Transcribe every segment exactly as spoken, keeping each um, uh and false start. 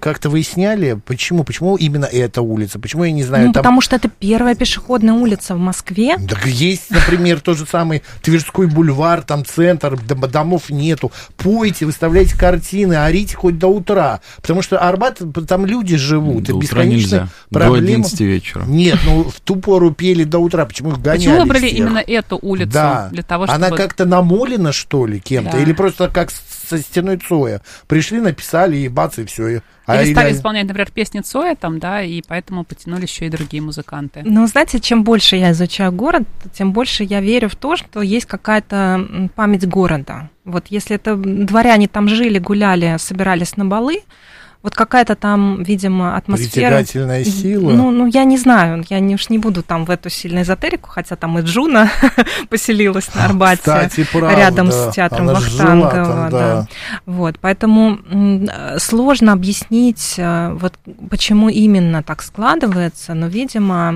как-то выясняли, почему, почему именно эта улица, почему, я не знаю, ну, там... потому что это первая пешеходная улица в Москве. Так есть, например, тот же самый Тверской бульвар, там центр, домов нету. Пойте, выставляйте картины, орите хоть до утра, потому что Арбат, там люди живут. До и утра нельзя, проблема... до одиннадцати вечера. Нет, ну в ту пору пели до утра, почему их гоняли? Почему выбрали всех? именно эту улицу? Да. Для того, чтобы... Она как-то намолена, что ли, кем-то? Да. Или просто как со стеной Цоя? Пришли, написали, и бац, и все. Или а стали или... исполнять, например, песни Цоя там, да, и поэтому потянулись еще и другие музыканты. Ну, знаете, чем больше я изучаю город, тем больше я верю в то, что есть какая-то память города. Вот если это дворяне там жили, гуляли, собирались на балы, вот какая-то там, видимо, атмосфера... Притягательная сила. Ну, ну, я не знаю, я не, уж не буду там в эту сильную эзотерику, хотя там и Джуна поселилась на Арбате, Кстати, правда, рядом с театром Вахтангова. Да. Да. Вот, поэтому сложно объяснить, вот, почему именно так складывается, но, видимо...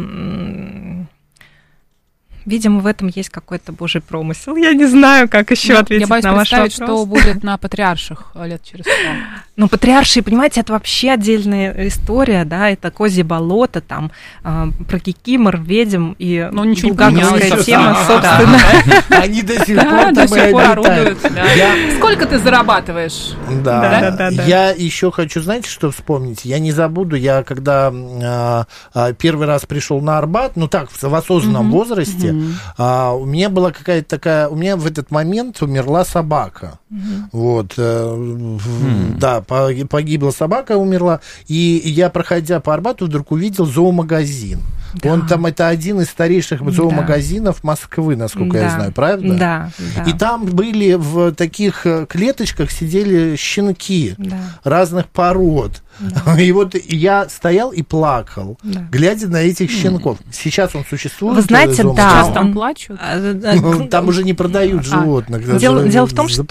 Видимо, в этом есть какой-то божий промысел. Я не знаю, как еще ну, ответить я боюсь на ваш вопрос. что будет на патриарших лет через сто. Ну, патриарши, понимаете, это вообще отдельная история, да, это козье болото, там, э, про кикимор, ведьм и ну, ничего булгарская не тема, собственно. Они до сих пор до сих пор орудуют. Сколько ты зарабатываешь? Да, да, да. Я еще хочу, знаете, что вспомнить? Я не забуду, я когда первый раз пришел на Арбат, ну так, в осознанном возрасте, Uh, у меня была какая-то такая... У меня в этот момент умерла собака. Uh-huh. Вот. Uh-huh. Да, погибла собака, умерла. И я, проходя по Арбату, вдруг увидел зоомагазин. Да. Он там, это один из старейших зоомагазинов Москвы, насколько да. я знаю, правда? Да, да. И там были в таких клеточках сидели щенки да. разных пород. Да. И вот я стоял и плакал, да. глядя на этих щенков. Сейчас он существует. Вы знаете, да. Сейчас там плачут. Там уже не продают животных. Дело, дело в том, что...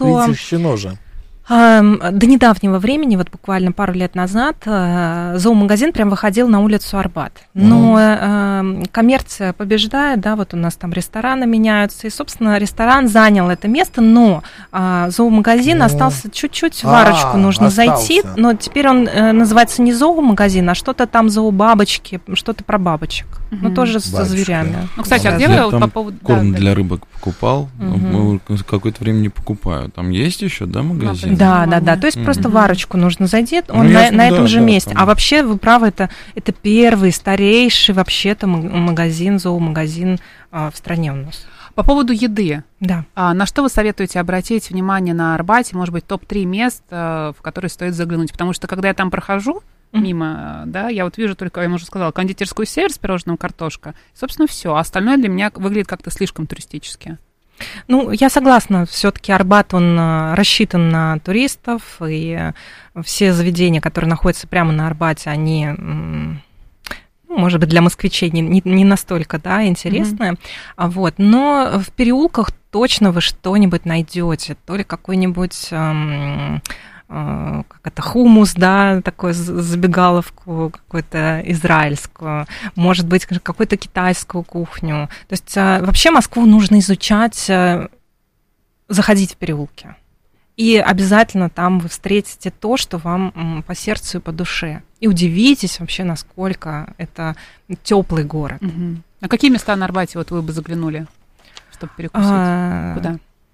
До недавнего времени, вот буквально пару лет назад, зоомагазин прям выходил на улицу Арбат. Но mm. коммерция побеждает, да, вот у нас там рестораны меняются, и, собственно, ресторан занял это место, но зоомагазин mm. остался чуть-чуть, варочку а, нужно остался. зайти, но теперь он называется не зоомагазин, а что-то там зообабочки, что-то про бабочек, mm-hmm. ну тоже Бабочка. со зверями. Ну, кстати, а где вы по поводу... Корм да, для рыбок покупал, mm-hmm. какое-то время не покупаю. Там есть еще, да, магазин? Да, да, да. То есть mm-hmm. просто варочку нужно зайти, он ну, на, ясно, на этом да, же да, месте. Там. А вообще, вы правы, это, это первый, старейший вообще-то магазин, зоомагазин а, в стране у нас. По поводу еды. Да. А, на что вы советуете обратить внимание на Арбате, может быть, топ три мест, а, в которые стоит заглянуть? Потому что, когда я там прохожу mm-hmm. мимо, да, я вот вижу только, я уже сказала, кондитерскую «Север» с пирожным «Картошка». Собственно, все. А остальное для меня выглядит как-то слишком туристически. Ну, я согласна, все-таки Арбат, он рассчитан на туристов, и все заведения, которые находятся прямо на Арбате, они, ну, может быть, для москвичей не, не, не настолько, да, интересные, mm-hmm. вот, но в переулках точно вы что-нибудь найдете, то ли какой-нибудь... Эм, как это, хумус, да, такую забегаловку какую-то израильскую, может быть, какую-то китайскую кухню. То есть вообще Москву нужно изучать, заходить в переулки. И обязательно там вы встретите то, что вам по сердцу и по душе. И удивитесь вообще, насколько это теплый город. Угу. А какие места на Арбате вот вы бы заглянули, чтобы перекусить? А... Куда?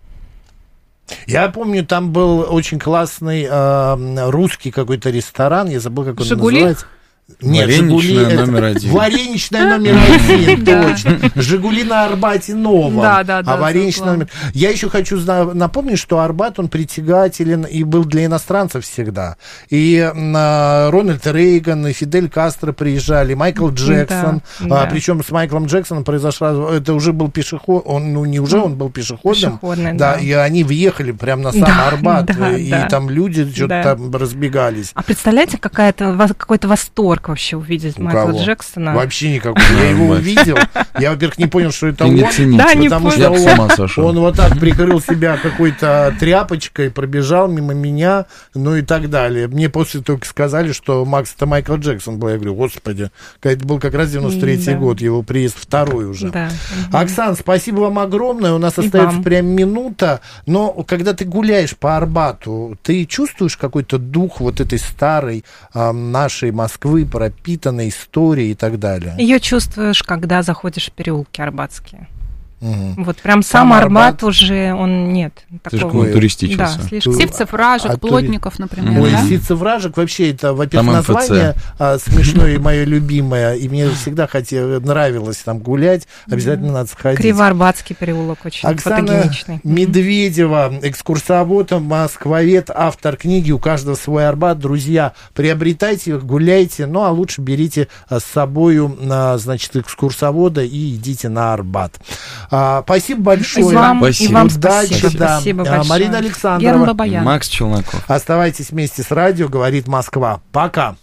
Я помню, там был очень классный э, русский какой-то ресторан, я забыл, как он Жигули? называется. Нет, Вареничная Жигули, номер один. Вареничная номер один, точно. Жигули на Арбате новом. Да, да, да. А вареничная номер... Я еще хочу напомнить, что Арбат, он притягателен и был для иностранцев всегда. И э, Рональд Рейган, и Фидель Кастро приезжали, Майкл Джексон. Да, да. А, причем с Майклом Джексоном произошла... Это уже был пешеход... Он, ну, не уже, он был пешеходом. Пешеходный, да, да. И они въехали прямо на сам да, Арбат. Да, и да. там люди что-то да. там разбегались. А представляете, какая-то, какой-то восторг восторг вообще увидеть У Майкла кого? Джексона. Вообще никакой. Я его увидел. Я, во-первых, не понял, что это Ты он. не ценитель. Да, не Потому понял. что Я с ума сошел. он вот так прикрыл себя какой-то тряпочкой, пробежал мимо меня, ну и так далее. Мне после только сказали, что Макс, это Майкл Джексон был. Я говорю, господи, это был как раз девяносто третий Да. год, его приезд второй уже. Да. Оксан, спасибо вам огромное. У нас И остается вам. прям минута. Но когда ты гуляешь по Арбату, ты чувствуешь какой-то дух вот этой старой а, нашей Москвы, пропитанной историей и так далее? Ее чувствуешь, когда заходишь в переулки арбатские. Угу. Вот прям Сам сам Арбат, Арбат уже, он нет. Слишком такого. он туристический. Да, слишком. Ты- Сивцев, Ражек, А то- Плотников, например, Ой, да? Сивцев-Ражек, вообще это, во-первых, Там эм эф цэ. название а, смешное и мое любимое, и мне всегда хотелось, нравилось там гулять, обязательно надо сходить. Кривоарбатский переулок очень Оксана фотогеничный. Медведева, экскурсовод, москвовед, автор книги «У каждого свой Арбат». Друзья, приобретайте их, гуляйте, ну а лучше берите а, с собою, а, значит, экскурсовода и идите на Арбат. А, спасибо большое. И вам, Спасибо. и вам Удачи, спасибо. да. Спасибо А, большое. Марина Герман Александрова. Бабаян. Макс Челноков. Оставайтесь вместе с радио, говорит Москва. Пока.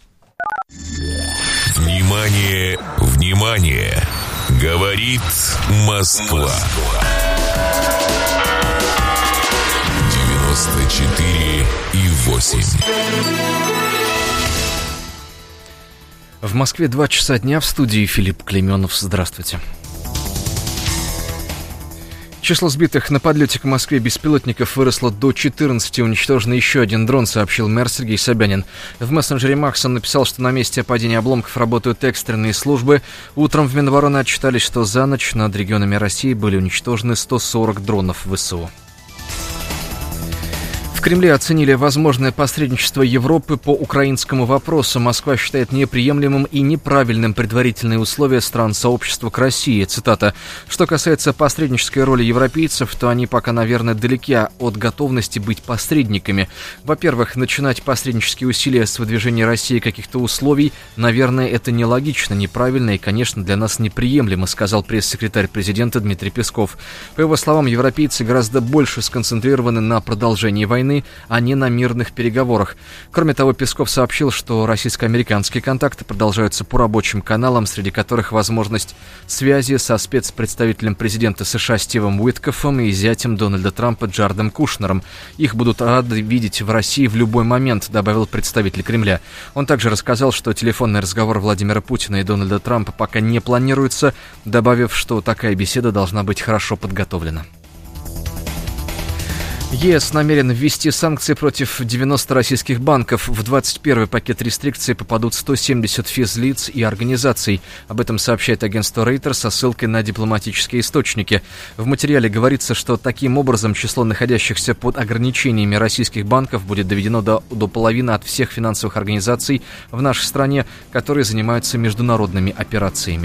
Внимание, внимание! Говорит Москва. девяносто четыре и восемь. В Москве два часа дня, в студии Филипп Клейменов. Здравствуйте. Число сбитых на подлете к Москве беспилотников выросло до четырнадцати. Уничтожен еще один дрон, сообщил мэр Сергей Собянин. В мессенджере Макс он написал, что на месте падения обломков работают экстренные службы. Утром в Минобороны отчитались, что за ночь над регионами России были уничтожены сто сорок дронов ВСУ. В Кремле оценили возможное посредничество Европы по украинскому вопросу. Москва считает неприемлемым и неправильным предварительные условия стран сообщества к России. Цитата. «Что касается посреднической роли европейцев, то они пока, наверное, далеки от готовности быть посредниками. Во-первых, начинать посреднические усилия с выдвижения России каких-то условий, наверное, это нелогично, неправильно и, конечно, для нас неприемлемо», сказал пресс-секретарь президента Дмитрий Песков. По его словам, европейцы гораздо больше сконцентрированы на продолжении войны, а не на мирных переговорах. Кроме того, Песков сообщил, что российско-американские контакты продолжаются по рабочим каналам, среди которых возможность связи со спецпредставителем президента США Стивом Уиткоффом и зятем Дональда Трампа Джаредом Кушнером. Их будут рады видеть в России в любой момент, добавил представитель Кремля. Он также рассказал, что телефонный разговор Владимира Путина и Дональда Трампа пока не планируется, добавив, что такая беседа должна быть хорошо подготовлена. ЕС намерен ввести санкции против девяноста российских банков. В двадцать первый пакет рестрикций попадут сто семьдесят физлиц и организаций. Об этом сообщает агентство Reuters со ссылкой на дипломатические источники. В материале говорится, что таким образом число находящихся под ограничениями российских банков будет доведено до, до половины от всех финансовых организаций в нашей стране, которые занимаются международными операциями.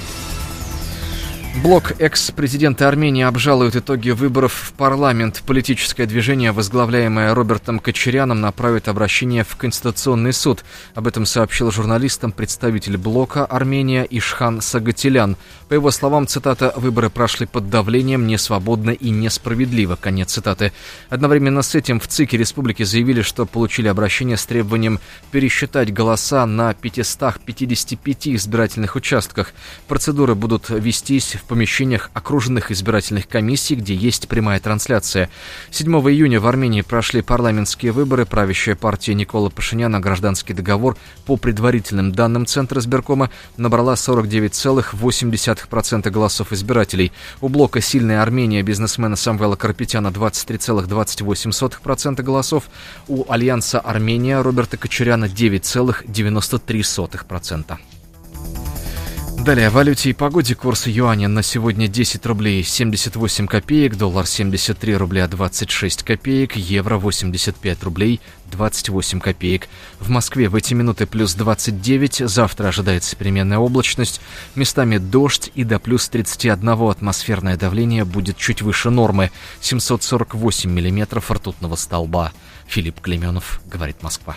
Блок экс-президента Армении обжалует итоги выборов в парламент. Политическое движение, возглавляемое Робертом Кочаряном, направит обращение в Конституционный суд. Об этом сообщил журналистам представитель блока Армения Ишхан Сагатилян. По его словам, цитата, «выборы прошли под давлением, несвободно и несправедливо». Конец цитаты. Одновременно с этим в ЦИКе республики заявили, что получили обращение с требованием пересчитать голоса на пятистах пятидесяти пяти избирательных участках. Процедуры будут вестись в помещениях окруженных избирательных комиссий, где есть прямая трансляция. седьмого июня в Армении прошли парламентские выборы. Правящая партия Никола Пашиняна «Гражданский договор» по предварительным данным Центра избиркома набрала сорок девять целых восемь десятых процента голосов избирателей. У блока «Сильная Армения» бизнесмена Самвела Карапетяна двадцать три целых двадцать восемь сотых процента голосов. У Альянса Армения Роберта Кочаряна девять целых девяносто три сотых процента. Далее о валюте и погоде. Курс юаня на сегодня десять рублей семьдесят восемь копеек, доллар семьдесят три рубля двадцать шесть копеек, евро восемьдесят пять рублей двадцать восемь копеек. В Москве в эти минуты плюс двадцать девять, завтра ожидается переменная облачность, местами дождь и до плюс тридцати одного атмосферное давление будет чуть выше нормы, семьсот сорок восемь миллиметров ртутного столба. Филипп Клейменов, говорит Москва.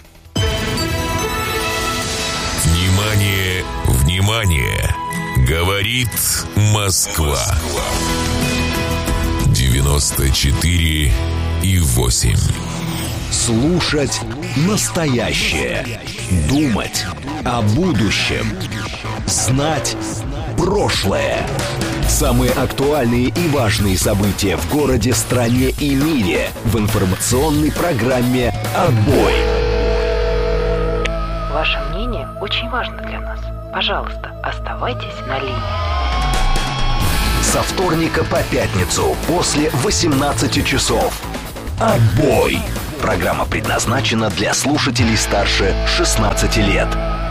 Внимание, внимание! Говорит Москва. девяносто четыре и восемь. Слушать настоящее. Думать о будущем. Знать прошлое. Самые актуальные и важные события в городе, стране и мире в информационной программе «Отбой». Ваше мнение очень важно для нас. Пожалуйста, оставайтесь на линии. Со вторника по пятницу после восемнадцати часов. «Отбой». Программа предназначена для слушателей старше шестнадцати лет.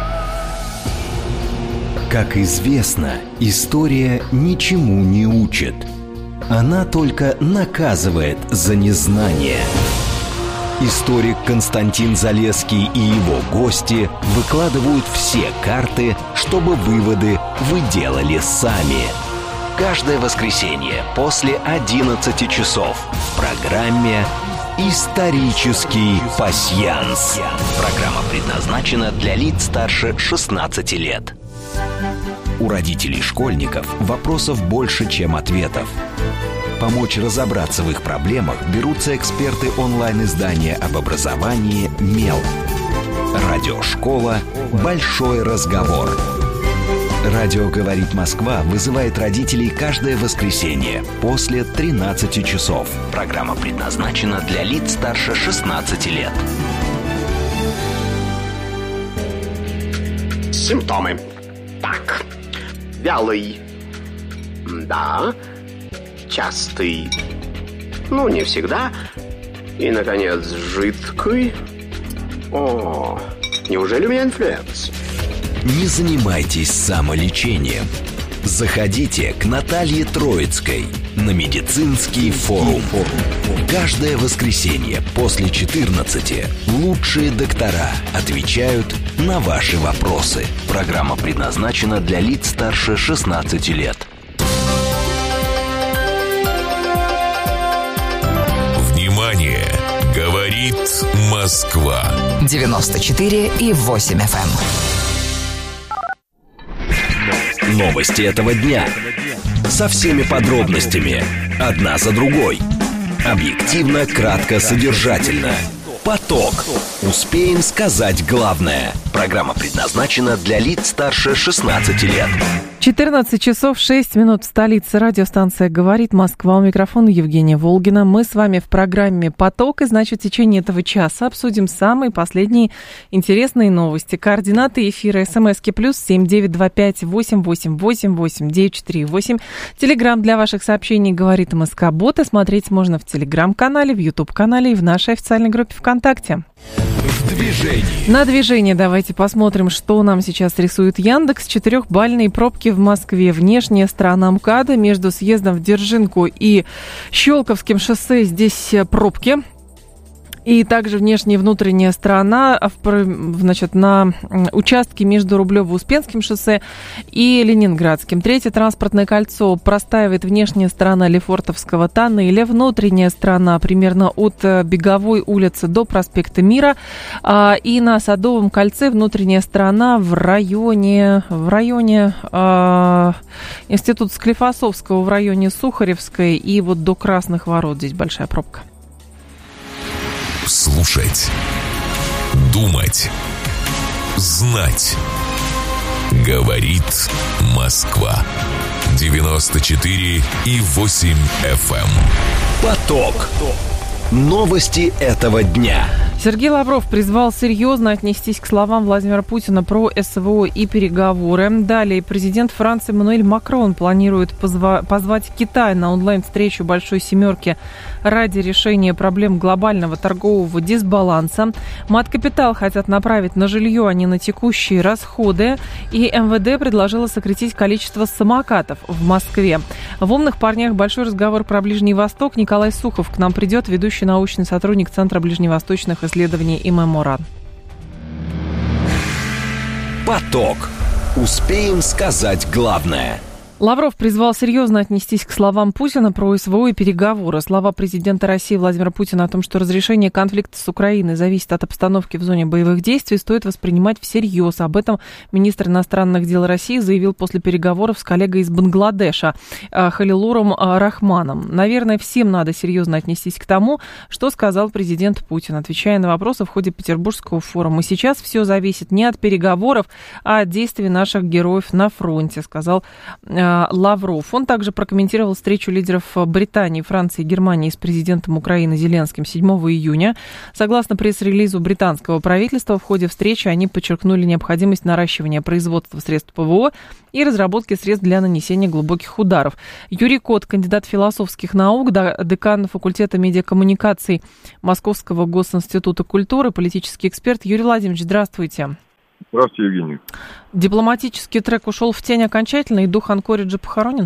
Как известно, история ничему не учит. Она только наказывает за незнание. Историк Константин Залесский и его гости выкладывают все карты, чтобы выводы вы делали сами. Каждое воскресенье после одиннадцати часов в программе «Исторический пасьянс». Программа предназначена для лиц старше шестнадцати лет. У родителей школьников вопросов больше, чем ответов. Помочь разобраться в их проблемах берутся эксперты онлайн-издания об образовании «Мел». Радиошкола «Большой разговор». Радио «Говорит Москва» вызывает родителей каждое воскресенье после тринадцати часов. Программа предназначена для лиц старше шестнадцати лет. Симптомы. Так. Вялый. Да. Частый. Ну, не всегда. И, наконец, жидкий. О, неужели у меня инфлюенс? Не занимайтесь самолечением. Заходите к Наталье Троицкой на медицинский форум. Каждое воскресенье после четырнадцати лучшие доктора отвечают на ваши вопросы. Программа предназначена для лиц старше шестнадцати лет. Внимание! Говорит Москва. девяносто четыре и восемь эф эм. Новости этого дня. Со всеми подробностями. Одна за другой. Объективно, кратко, содержательно. Поток. Успеем сказать главное. Программа предназначена для лиц старше шестнадцати лет. четырнадцать часов шесть минут в столице. Радиостанция «Говорит Москва». У микрофона Евгения Волгина. Мы с вами в программе «Поток». И, значит, в течение этого часа обсудим самые последние интересные новости. Координаты эфира. СМСки плюс семь девять два пять восемь восемь восемь восемь девять четыре восемь. Телеграм для ваших сообщений «Говорит МСК Бот». И смотреть можно в Телеграм-канале, в Ютуб-канале и в нашей официальной группе ВКонтакте. В движении. На движение давайте посмотрим, что нам сейчас рисует Яндекс. Четырехбальные пробки в Москве. Внешняя сторона МКАДа между съездом в Дзержинку и Щелковским шоссе. Здесь пробки. И также внешняя и внутренняя сторона, значит, на участке между Рублево-Успенским шоссе и Ленинградским. Третье транспортное кольцо простаивает внешняя сторона Лефортовского тоннеля, внутренняя сторона примерно от Беговой улицы до проспекта Мира. И на Садовом кольце внутренняя сторона в районе, в районе э, Института Склифосовского, в районе Сухаревской и вот до Красных ворот. Здесь большая пробка. Слушать, думать, знать. Говорит Москва. девяносто четыре и восемь эф эм. Поток. Новости этого дня. Сергей Лавров призвал серьезно отнестись к словам Владимира Путина про СВО и переговоры. Далее президент Франции Эммануэль Макрон планирует позва- позвать Китай на онлайн-встречу Большой Семерки ради решения проблем глобального торгового дисбаланса. Мат-капитал хотят направить на жилье, а не на текущие расходы. И эм вэ дэ предложило сократить количество самокатов в Москве. В «Умных парнях» большой разговор про Ближний Восток. Николай Сухов к нам придет, ведущий научный сотрудник Центра ближневосточных исследований ИМЭМОРАН. Поток. Успеем сказать главное. Лавров призвал серьезно отнестись к словам Путина про СВО и переговоры. Слова президента России Владимира Путина о том, что разрешение конфликта с Украиной зависит от обстановки в зоне боевых действий, стоит воспринимать всерьез. Об этом министр иностранных дел России заявил после переговоров с коллегой из Бангладеша Халилуром Рахманом. Наверное, всем надо серьезно отнестись к тому, что сказал президент Путин, отвечая на вопросы в ходе Петербургского форума. И сейчас все зависит не от переговоров, а от действий наших героев на фронте, сказал Лавров. Он также прокомментировал встречу лидеров Британии, Франции и Германии с президентом Украины Зеленским седьмого июня. Согласно пресс-релизу британского правительства, в ходе встречи они подчеркнули необходимость наращивания производства средств ПВО и разработки средств для нанесения глубоких ударов. Юрий Кот, кандидат философских наук, декан факультета медиакоммуникаций Московского госинститута культуры, политический эксперт. Юрий Владимирович, здравствуйте. Здравствуйте, Евгений. Дипломатический трек ушел в тень окончательно, и дух Анкориджа похоронен?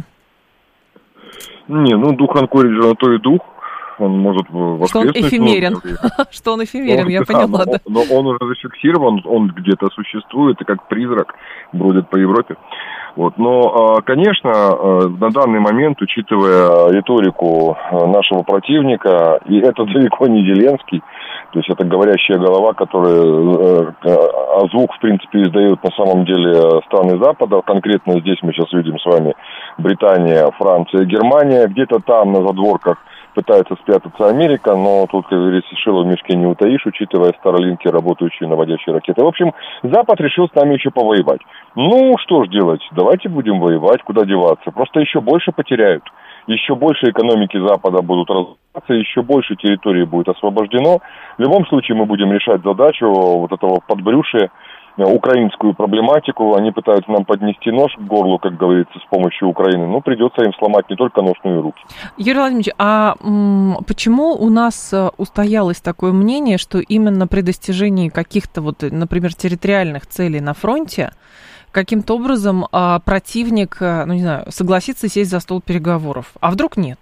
Не, ну дух Анкориджа на то и дух. Он может воскреснуть. Что он эфемерен. Что он эфемерен, я поняла, да. Но он уже зафиксирован, он где-то существует, и как призрак бродит по Европе. Вот. Но, конечно, на данный момент, учитывая риторику нашего противника, и это далеко не Зеленский, то есть это говорящая голова, которая, а звук, в принципе, издают на самом деле страны Запада. Конкретно здесь мы сейчас видим с вами Британия, Франция, Германия. Где-то там на задворках пытается спрятаться Америка, но тут, как говорится, шило в мешке не утаишь, учитывая старлинки, работающие наводящие ракеты. В общем, Запад решил с нами еще повоевать. Ну, что ж делать? Давайте будем воевать, куда деваться. Просто еще больше потеряют. Еще больше экономики Запада будут развиваться, еще больше территории будет освобождено. В любом случае мы будем решать задачу вот этого подбрюшия, украинскую проблематику. Они пытаются нам поднести нож к горлу, как говорится, с помощью Украины. Но придется им сломать не только нож, но и руки. Юрий Владимирович, а м, почему у нас устоялось такое мнение, что именно при достижении каких-то, вот, например, территориальных целей на фронте каким-то образом а, противник, ну не знаю, согласится сесть за стол переговоров? А вдруг нет?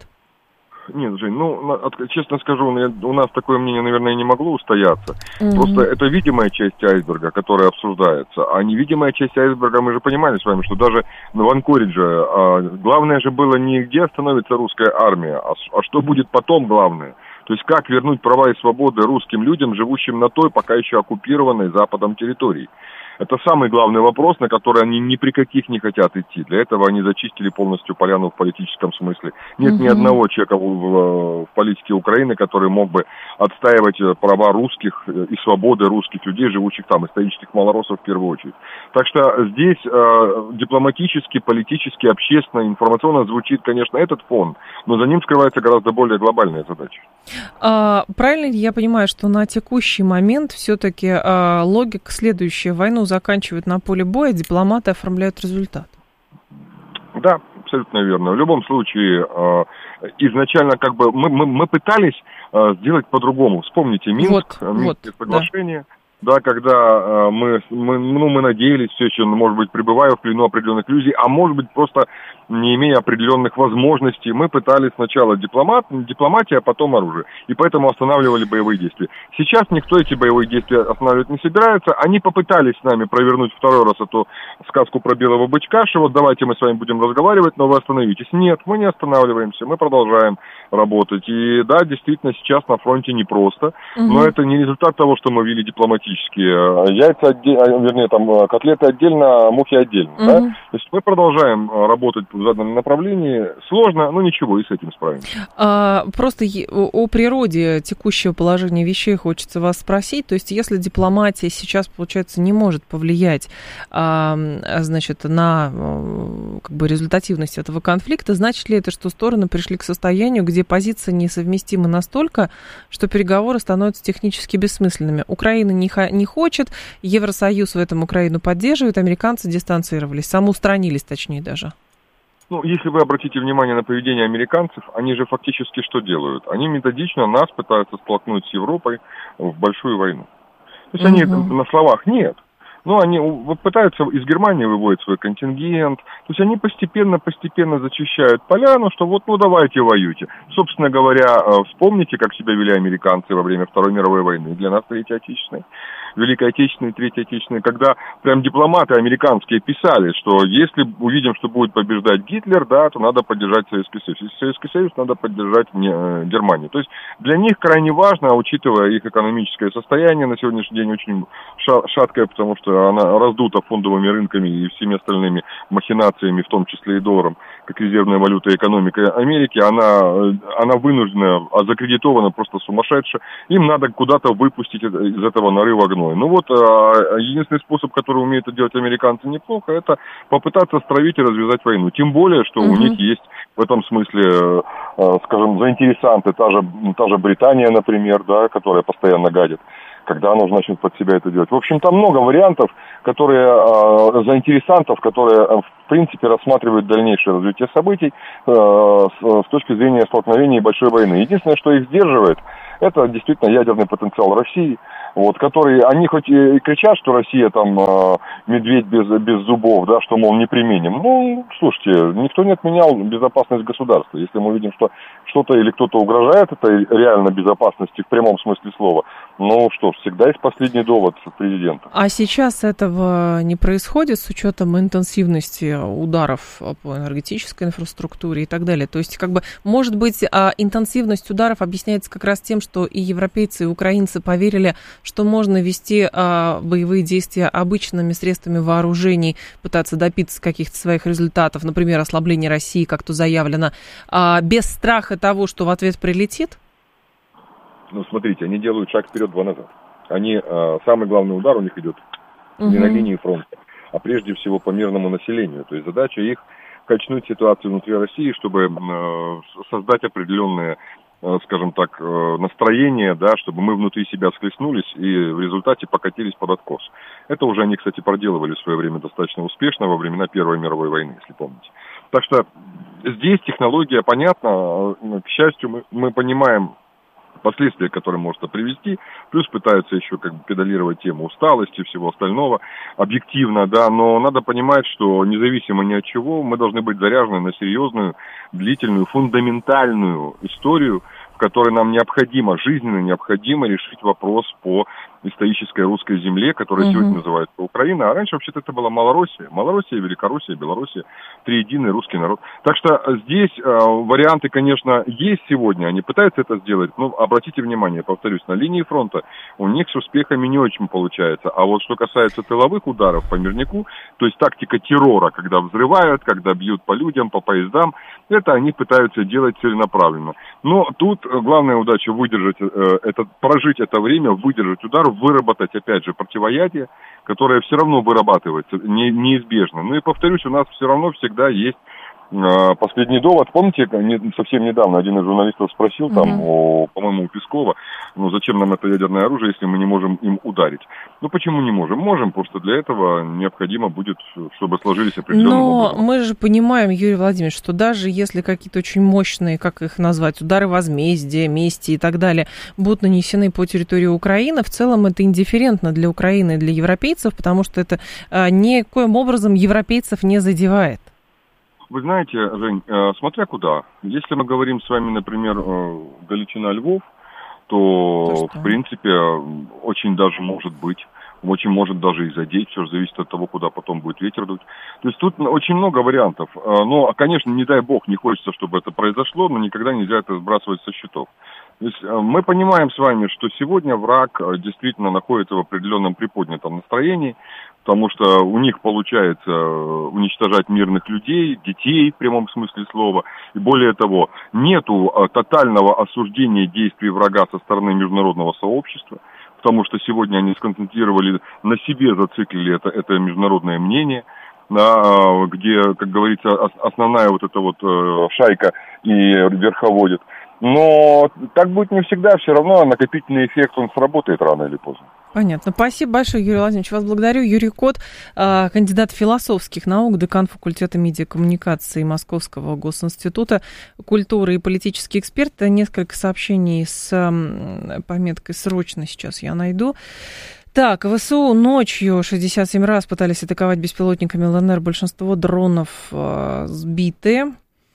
Нет, Жень, ну, честно скажу, у нас такое мнение, наверное, не могло устояться. Mm-hmm. Просто это видимая часть айсберга, которая обсуждается. А невидимая часть айсберга, мы же понимали с вами, что даже в Анкоридже а, главное же было не где остановится русская армия, а, а что будет потом главное. То есть как вернуть права и свободы русским людям, живущим на той, пока еще оккупированной Западом территории. Это самый главный вопрос, на который они ни при каких не хотят идти. Для этого они зачистили полностью поляну в политическом смысле. Нет угу. ни одного человека в, в, в политике Украины, который мог бы отстаивать права русских и свободы русских людей, живущих там, исторических малоросов в первую очередь. Так что здесь э, дипломатически, политически, общественно, информационно звучит, конечно, этот фон, но за ним скрывается гораздо более глобальная задача. А, правильно ли я понимаю, что на текущий момент все-таки а, логика следующая: войну заканчивают на поле боя, дипломаты оформляют результат? Да, абсолютно верно. В любом случае, э, изначально как бы мы, мы, мы пытались э, сделать по-другому. Вспомните Минск, вот, Минские вот, соглашения. Да. Да, когда э, мы, мы, ну, мы надеялись все еще, может быть, пребывая в плену определенных иллюзий, а может быть, просто не имея определенных возможностей, мы пытались сначала дипломат, дипломатия, а потом оружие. И поэтому останавливали боевые действия. Сейчас никто эти боевые действия останавливать не собирается. Они попытались с нами провернуть второй раз эту сказку про белого бычка, что вот давайте мы с вами будем разговаривать, но вы остановитесь. Нет, мы не останавливаемся, мы продолжаем работать. И да, действительно, сейчас на фронте непросто, угу. но это не результат того, что мы вели дипломатически. Яйца отдельно, вернее, там, котлеты отдельно, мухи отдельно, угу. да? То есть мы продолжаем работать в заданном направлении. Сложно, но ничего, и с этим справимся. А, просто о природе текущего положения вещей хочется вас спросить. То есть если дипломатия сейчас, получается, не может повлиять, а, значит, на как бы результативность этого конфликта, значит ли это, что стороны пришли к состоянию, где позиции несовместимы настолько, что переговоры становятся технически бессмысленными? Украина не не хочет, Евросоюз в этом Украину поддерживает, американцы дистанцировались, самоустранились, точнее даже. Ну, если вы обратите внимание на поведение американцев, они же фактически что делают? Они методично нас пытаются столкнуть с Европой в большую войну. То есть mm-hmm. они на словах нет. Ну, они пытаются из Германии выводить свой контингент. То есть они постепенно-постепенно зачищают поляну, что вот, ну, давайте воюйте. Собственно говоря, вспомните, как себя вели американцы во время Второй мировой войны, для нас Третьей Отечественной. Великой Отечественной, Третьей Отечественной, когда прям дипломаты американские писали, что если увидим, что будет побеждать Гитлер, да, то надо поддержать Советский Союз. Если Советский Союз, надо поддержать не, э, Германию. То есть для них крайне важно, учитывая их экономическое состояние на сегодняшний день очень шаткое, потому что она раздута фондовыми рынками и всеми остальными махинациями, в том числе и долларом, как резервная валюта экономика Америки, она, она вынуждена, а закредитована просто сумасшедше. Им надо куда-то выпустить из этого нарыва гной. Ну вот, единственный способ, который умеют это делать американцы неплохо, это попытаться стравить и развязать войну. Тем более, что угу. у них есть в этом смысле, скажем, заинтересанты, та же, та же Британия, например, да, которая постоянно гадит, когда оно начнет под себя это делать. В общем, там много вариантов, которые, э, заинтересантов, которые, э, в принципе, рассматривают дальнейшее развитие событий э, с, с точки зрения столкновения и большой войны. Единственное, что их сдерживает, это действительно ядерный потенциал России, вот, который, они хоть и кричат, что Россия там э, медведь без, без зубов, да, что, мол, не применим. Ну, слушайте, никто не отменял безопасность государства. Если мы видим, что что-то или кто-то угрожает этой реально безопасности в прямом смысле слова, ну что ж, всегда есть последний довод президента. А сейчас этого не происходит с учетом интенсивности ударов по энергетической инфраструктуре и так далее? То есть, как бы, может быть, интенсивность ударов объясняется как раз тем, что и европейцы, и украинцы поверили, что можно вести а, боевые действия обычными средствами вооружений, пытаться добиться каких-то своих результатов, например, ослабления России, как то заявлено, а, без страха того, что в ответ прилетит? Ну, смотрите, они делают шаг вперед, два назад. Они, а, самый главный удар у них идет угу. не на линии фронта, а прежде всего по мирному населению. То есть задача их качнуть ситуацию внутри России, чтобы а, создать определенные, скажем так, настроение, да, чтобы мы внутри себя схлестнулись и в результате покатились под откос. Это уже они, кстати, проделывали в свое время достаточно успешно во времена Первой мировой войны, если помните. Так что здесь технология понятна. К счастью, мы, мы понимаем последствия, к которым может это привести, плюс пытаются еще как бы педалировать тему усталости и всего остального, объективно, да, но надо понимать, что независимо ни от чего, мы должны быть заряжены на серьезную, длительную, фундаментальную историю, в которой нам необходимо, жизненно необходимо решить вопрос по исторической русской земле, которая угу. сегодня называется Украина, а раньше вообще-то это была Малороссия. Малороссия, Великороссия, Белоруссия, триединый русский народ. Так что здесь э, варианты, конечно, есть сегодня, они пытаются это сделать, но обратите внимание, повторюсь, на линии фронта у них с успехами не очень получается. А вот что касается тыловых ударов по мирняку, то есть тактика террора, когда взрывают, когда бьют по людям, по поездам, это они пытаются делать целенаправленно. Но тут главная удача выдержать, э, это, прожить это время, выдержать удар, выработать, опять же, противоядие, которое все равно вырабатывается, не, неизбежно. Ну и, повторюсь, у нас все равно всегда есть э, последний довод. Помните, не, совсем недавно один из журналистов спросил, mm-hmm. там, о, по-моему, у Пескова, ну зачем нам это ядерное оружие, если мы не можем им ударить? Ну почему не можем? Можем, просто для этого необходимо будет, чтобы сложились определенные образом. Но мы же понимаем, Юрий Владимирович, что даже если какие-то очень мощные, как их назвать, удары возмездия, мести и так далее, будут нанесены по территории Украины, в целом это индифферентно для Украины и для европейцев, потому что это а, никоим образом европейцев не задевает. Вы знаете, Жень, смотря куда. Если мы говорим с вами, например, величина Львов, то, то в принципе, очень даже может быть, очень может даже и задеть, все же зависит от того, куда потом будет ветер дуть. То есть тут очень много вариантов. Но, конечно, не дай бог, не хочется, чтобы это произошло, но никогда нельзя это сбрасывать со счетов. То есть мы понимаем с вами, что сегодня враг действительно находится в определенном приподнятом настроении, потому что у них получается уничтожать мирных людей, детей в прямом смысле слова. И более того, нету тотального осуждения действий врага со стороны международного сообщества, потому что сегодня они сконцентрировали на себе, зациклили это, это международное мнение, на, где, как говорится, основная вот эта вот шайка и верховодит. Но так будет не всегда, все равно накопительный эффект, он сработает рано или поздно. Понятно. Спасибо большое, Юрий Владимирович. Вас благодарю. Юрий Кот, кандидат философских наук, декан факультета медиакоммуникации Московского госинститута культуры и политический эксперт. Несколько сообщений с пометкой «Срочно» сейчас я найду. Так, ВСУ ночью шестьдесят семь раз пытались атаковать беспилотниками ЛНР. Большинство дронов сбиты.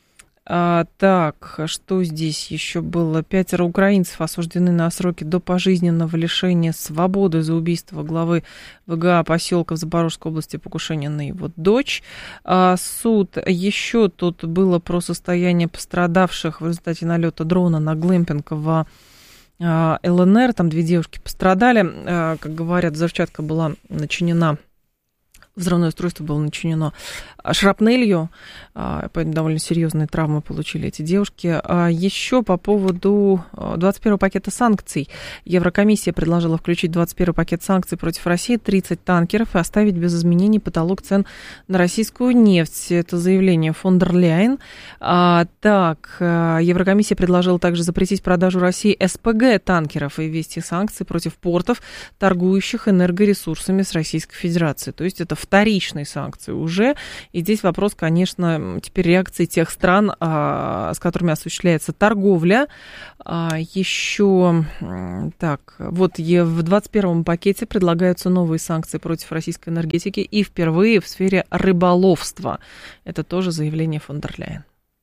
А, так, что здесь еще было? Пятеро украинцев осуждены на сроки до пожизненного лишения свободы за убийство главы ВГА поселка в Запорожской области, покушение на его дочь. А, суд еще тут было про состояние пострадавших в результате налета дрона на глэмпинг в а, ЛНР. Там две девушки пострадали. А, как говорят, взрывчатка была начинена, взрывное устройство было начинено шрапнелью, довольно серьезные травмы получили эти девушки. Еще по поводу двадцать первого пакета санкций. Еврокомиссия предложила включить в двадцать первый пакет санкций против России тридцать танкеров и оставить без изменений потолок цен на российскую нефть. Это заявление фон дер Ляйен. Так, Еврокомиссия предложила также запретить продажу России СПГ танкеров и ввести санкции против портов, торгующих энергоресурсами с Российской Федерацией. То есть это вторичные санкции уже. И здесь вопрос, конечно, теперь реакции тех стран, а, с которыми осуществляется торговля. А, еще, так, вот в двадцать первом пакете предлагаются новые санкции против российской энергетики и впервые в сфере рыболовства. Это тоже заявление фон дер Ляйен.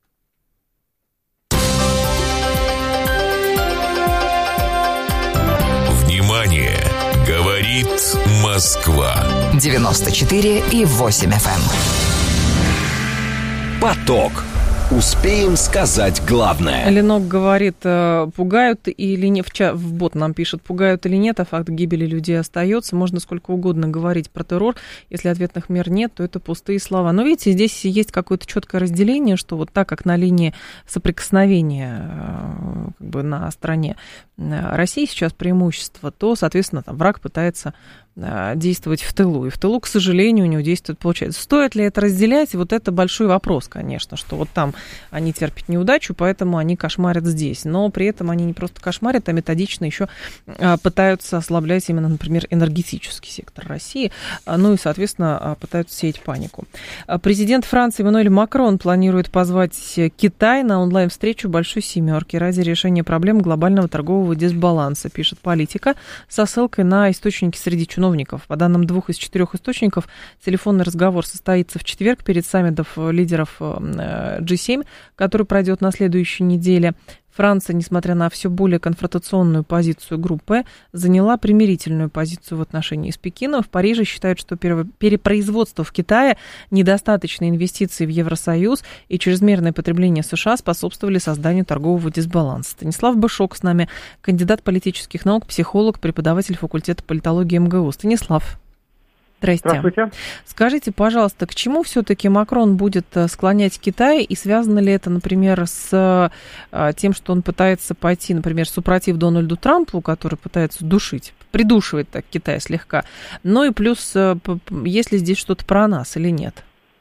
Внимание! Говорит Москва. девяносто четыре и восемь эф эм. Поток. Успеем сказать главное. Ленок говорит, пугают или не, в, ча, в бот нам пишет, пугают или нет, а факт гибели людей остается. Можно сколько угодно говорить про террор, если ответных мер нет, то это пустые слова. Но видите, здесь есть какое-то четкое разделение, что вот так как на линии соприкосновения как бы на стороне России сейчас преимущество, то, соответственно, там враг пытается действовать в тылу. И в тылу, к сожалению, у него действует, получается. Стоит ли это разделять? Вот это большой вопрос, конечно, что вот там они терпят неудачу, поэтому они кошмарят здесь. Но при этом они не просто кошмарят, а методично еще пытаются ослаблять именно, например, энергетический сектор России. Ну и, соответственно, пытаются сеять панику. Президент Франции Эммануэль Макрон планирует позвать Китай на онлайн-встречу Большой Семерки ради решения проблем глобального торгового дисбаланса, пишет Политика, со ссылкой на источники среди чиновников. По данным двух из четырех источников, телефонный разговор состоится в четверг перед саммитом лидеров джи семь, который пройдет на следующей неделе. Франция, несмотря на все более конфронтационную позицию группы, заняла примирительную позицию в отношении с Пекином. В Париже считают, что перепроизводство в Китае, недостаточные инвестиции в Евросоюз и чрезмерное потребление США способствовали созданию торгового дисбаланса. Станислав Бышок с нами, кандидат политических наук, психолог, преподаватель факультета политологии эм гэ у. Станислав. Здрасте. Здравствуйте. Скажите, пожалуйста, к чему все-таки Макрон будет склонять Китай, и связано ли это, например, с тем, что он пытается пойти, например, супротив Дональду Трампу, который пытается душить, придушивать так Китай слегка, ну и плюс, есть ли здесь что-то про нас или нет?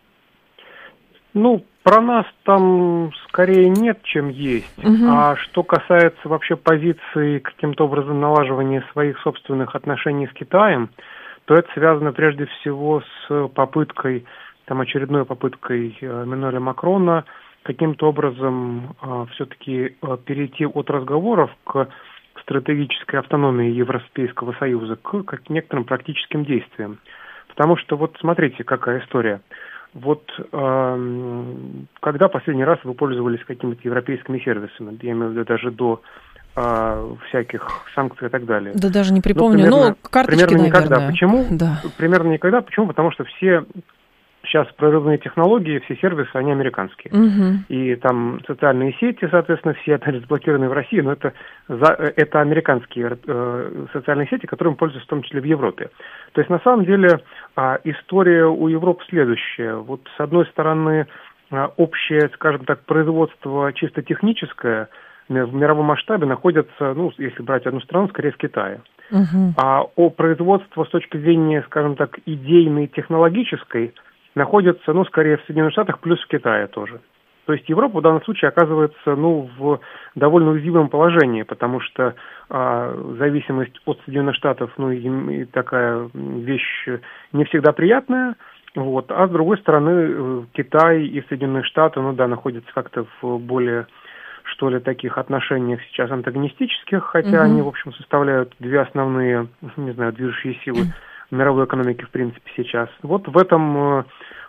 Ну, про нас там скорее нет, чем есть. Угу. А что касается вообще позиции каким-то образом налаживания своих собственных отношений с Китаем, то это связано прежде всего с попыткой, там, очередной попыткой Эммануэля Макрона каким-то образом э, все-таки э, перейти от разговоров к стратегической автономии Европейского Союза к, к некоторым практическим действиям. Потому что вот смотрите, какая история. Вот э, когда последний раз вы пользовались какими-то европейскими сервисами, я имею в виду даже до всяких санкций и так далее. Да даже не припомню, ну, примерно, но карточки, примерно никогда. Наверное. Почему? Да. Примерно никогда. Почему? Потому что все сейчас прорывные технологии, все сервисы, они американские. Угу. И там социальные сети, соответственно, все заблокированы в России, но это, за, это американские э, социальные сети, которыми пользуются в том числе в Европе. То есть, на самом деле, э, история у Европы следующая. Вот, с одной стороны, э, общее, скажем так, производство чисто техническое в мировом масштабе находятся, ну, если брать одну страну, скорее в Китае. Uh-huh. А о производство с точки зрения, скажем так, идейной, технологической находится, ну, скорее в Соединенных Штатах, плюс в Китае тоже. То есть Европа в данном случае оказывается, ну, в довольно уязвимом положении, потому что а, зависимость от Соединенных Штатов, ну, и, и такая вещь не всегда приятная. Вот. А с другой стороны, Китай и Соединенные Штаты, ну, да, находятся как-то в более, что ли, таких отношениях сейчас антагонистических, хотя mm-hmm. они, в общем, составляют две основные, не знаю, движущие силы mm-hmm. мировой экономики, в принципе, сейчас. Вот в этом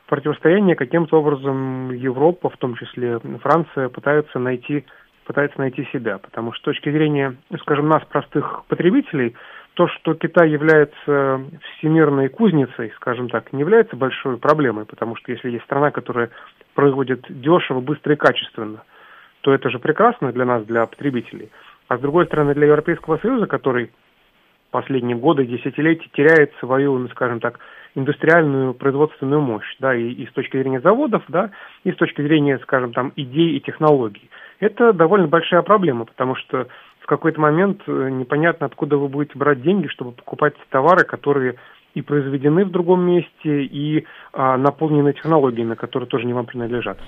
противостояние каким-то образом Европа, в том числе Франция, пытаются найти, пытается найти себя. Потому что с точки зрения, скажем, нас, простых потребителей, то, что Китай является всемирной кузницей, скажем так, не является большой проблемой, потому что если есть страна, которая производит дешево, быстро и качественно, то это же прекрасно для нас, для потребителей. А с другой стороны, для Европейского Союза, который последние годы, десятилетия теряет свою, ну, скажем так, индустриальную производственную мощь, да, и, и с точки зрения заводов, да, и с точки зрения, скажем, там, идей и технологий. Это довольно большая проблема, потому что в какой-то момент непонятно, откуда вы будете брать деньги, чтобы покупать товары, которые и произведены в другом месте, и а, наполнены технологиями, которые тоже не вам принадлежат.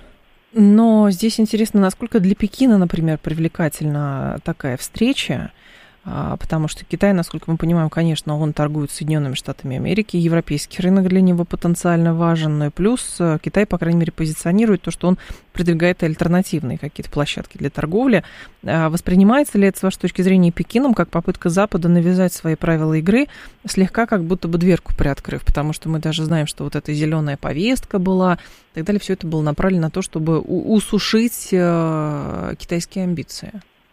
Но здесь интересно, насколько для Пекина, например, привлекательна такая встреча, потому что Китай, насколько мы понимаем, конечно, он торгует с Соединенными Штатами Америки, европейский рынок для него потенциально важен, но и плюс Китай, по крайней мере, позиционирует то, что он продвигает альтернативные какие-то площадки для торговли. Воспринимается ли это, с вашей точки зрения, Пекином как попытка Запада навязать свои правила игры, слегка как будто бы дверку приоткрыв, потому что мы даже знаем, что вот эта зеленая повестка была и так далее, все это было направлено на то, чтобы усушить китайские амбиции?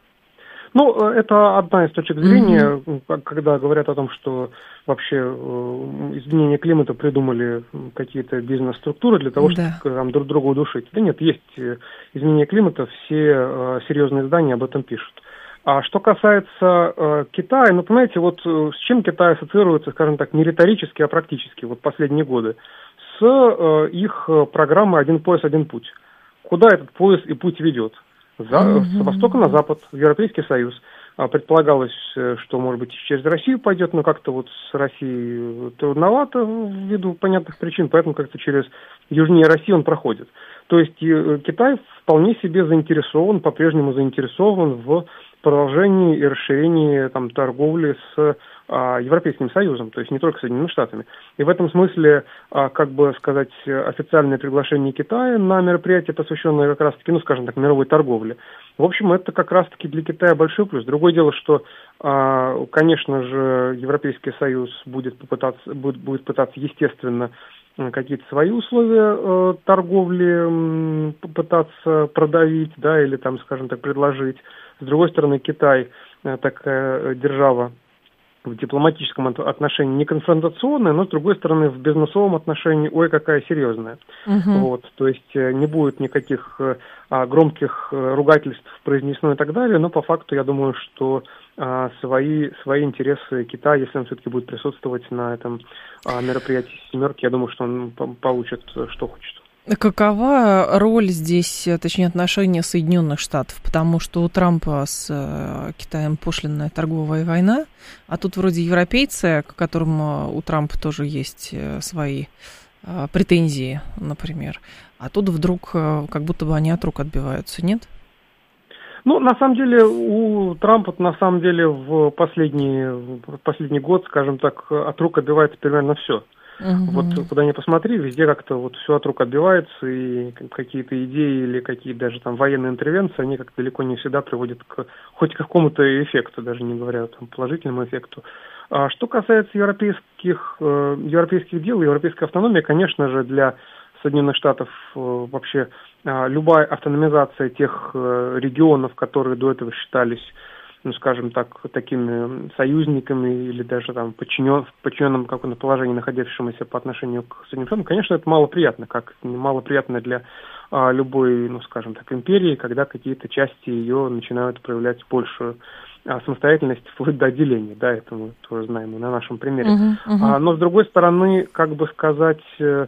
Ну, это одна из точек зрения, mm-hmm. когда говорят о том, что вообще изменение климата придумали какие-то бизнес-структуры для того, да. чтобы там, друг друга удушить. Да нет, есть изменение климата, все серьезные издания об этом пишут. А что касается Китая, ну, понимаете, вот с чем Китай ассоциируется, скажем так, не риторически, а практически, вот последние годы, с их программой «Один пояс, один путь». Куда этот пояс и путь ведет? За, mm-hmm. С востока на запад, в Европейский Союз. Предполагалось, что, может быть, через Россию пойдет, но как-то вот с Россией трудновато ввиду понятных причин, поэтому как-то через южнее России он проходит. То есть Китай вполне себе заинтересован, по-прежнему заинтересован в продолжении и расширении там, торговли с а, Европейским Союзом, то есть не только с Соединенными Штатами. И в этом смысле, а, как бы сказать, официальное приглашение Китая на мероприятие, посвященное как раз-таки, ну, скажем так, мировой торговле, в общем, это как раз-таки для Китая большой плюс. Другое дело, что, а, конечно же, Европейский Союз будет, попытаться, будет, будет пытаться, естественно, какие-то свои условия э, торговли э, попытаться продавить, да, или там, скажем так, предложить. С другой стороны, Китай э, такая держава в дипломатическом отношении не конфронтационная, но, с другой стороны, в бизнесовом отношении, ой, какая серьезная. Uh-huh. Вот, то есть э, не будет никаких э, громких э, ругательств произнесено и так далее, но по факту я думаю, что э, свои, свои интересы Китая, если он все-таки будет присутствовать на этом э, мероприятии «семерки», я думаю, что он получит, что хочет. Какова роль здесь, точнее, отношения Соединенных Штатов? Потому что у Трампа с Китаем пошлинная торговая война, а тут вроде европейцы, к которым у Трампа тоже есть свои претензии, например. А тут вдруг как будто бы они от рук отбиваются, нет? Ну, на самом деле, у Трампа, на самом деле, в последний, в последний год, скажем так, от рук отбивается примерно все. Uh-huh. Вот куда ни посмотри, везде как-то вот все от рук отбивается, и какие-то идеи или какие-то даже там военные интервенции, они как-то далеко не всегда приводят к хоть к какому-то эффекту, даже не говоря о там, положительному эффекту. А что касается европейских, э, европейских дел, европейской автономии, конечно же, для Соединенных Штатов э, вообще э, любая автономизация тех э, регионов, которые до этого считались, ну, скажем так, такими союзниками или даже там подчинен, подчиненным какому-то положению, находившемуся по отношению к Соединенным Штатам, конечно, это малоприятно, как малоприятно для а, любой, ну, скажем так, империи, когда какие-то части ее начинают проявлять большую а, самостоятельность вплоть до отделения, да, это мы тоже знаем и на нашем примере. Uh-huh, uh-huh. А, но, с другой стороны, как бы сказать,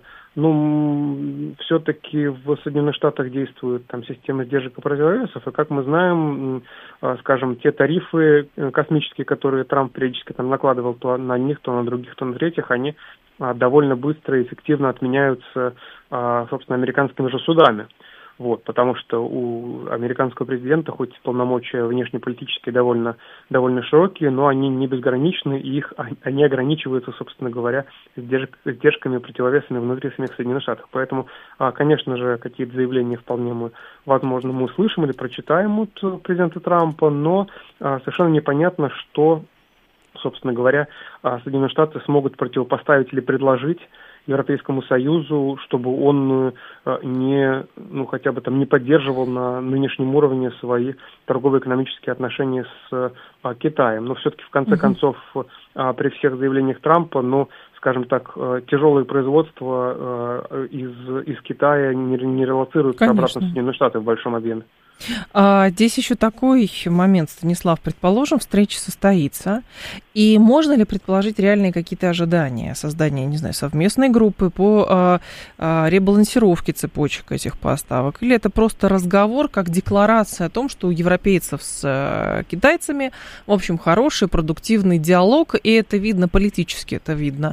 ну, все-таки в Соединенных Штатах действует там система сдержек и противовесов, и, как мы знаем, скажем, те тарифы космические, которые Трамп периодически там накладывал то на них, то на других, то на третьих, они довольно быстро и эффективно отменяются, собственно, американскими же судами. Вот, потому что у американского президента, хоть полномочия внешнеполитические довольно, довольно широкие, но они не безграничны, и их, они ограничиваются, собственно говоря, сдерж, сдержками, противовесами внутри самих Соединенных Штатов. Поэтому, конечно же, какие-то заявления вполне мы, возможно, мы услышим или прочитаем от президента Трампа, но совершенно непонятно, что, собственно говоря, Соединенные Штаты смогут противопоставить или предложить Европейскому Союзу, чтобы он не, ну, хотя бы там не поддерживал на нынешнем уровне свои торгово-экономические отношения с Китаем. Но все-таки, в конце uh-huh. концов, при всех заявлениях Трампа, ну, скажем так, тяжелое производство из, из Китая не, не релоцируется Конечно. обратно в Соединенные Штаты в большом объеме. А, здесь еще такой момент, Станислав, предположим, встреча состоится, и можно ли предположить реальные какие-то ожидания создания, не знаю, совместной группы по а, а, ребалансировке цепочек этих поставок, или это просто разговор, как декларация о том, что у европейцев с а, китайцами, в общем, хороший, продуктивный диалог, и это видно политически, это видно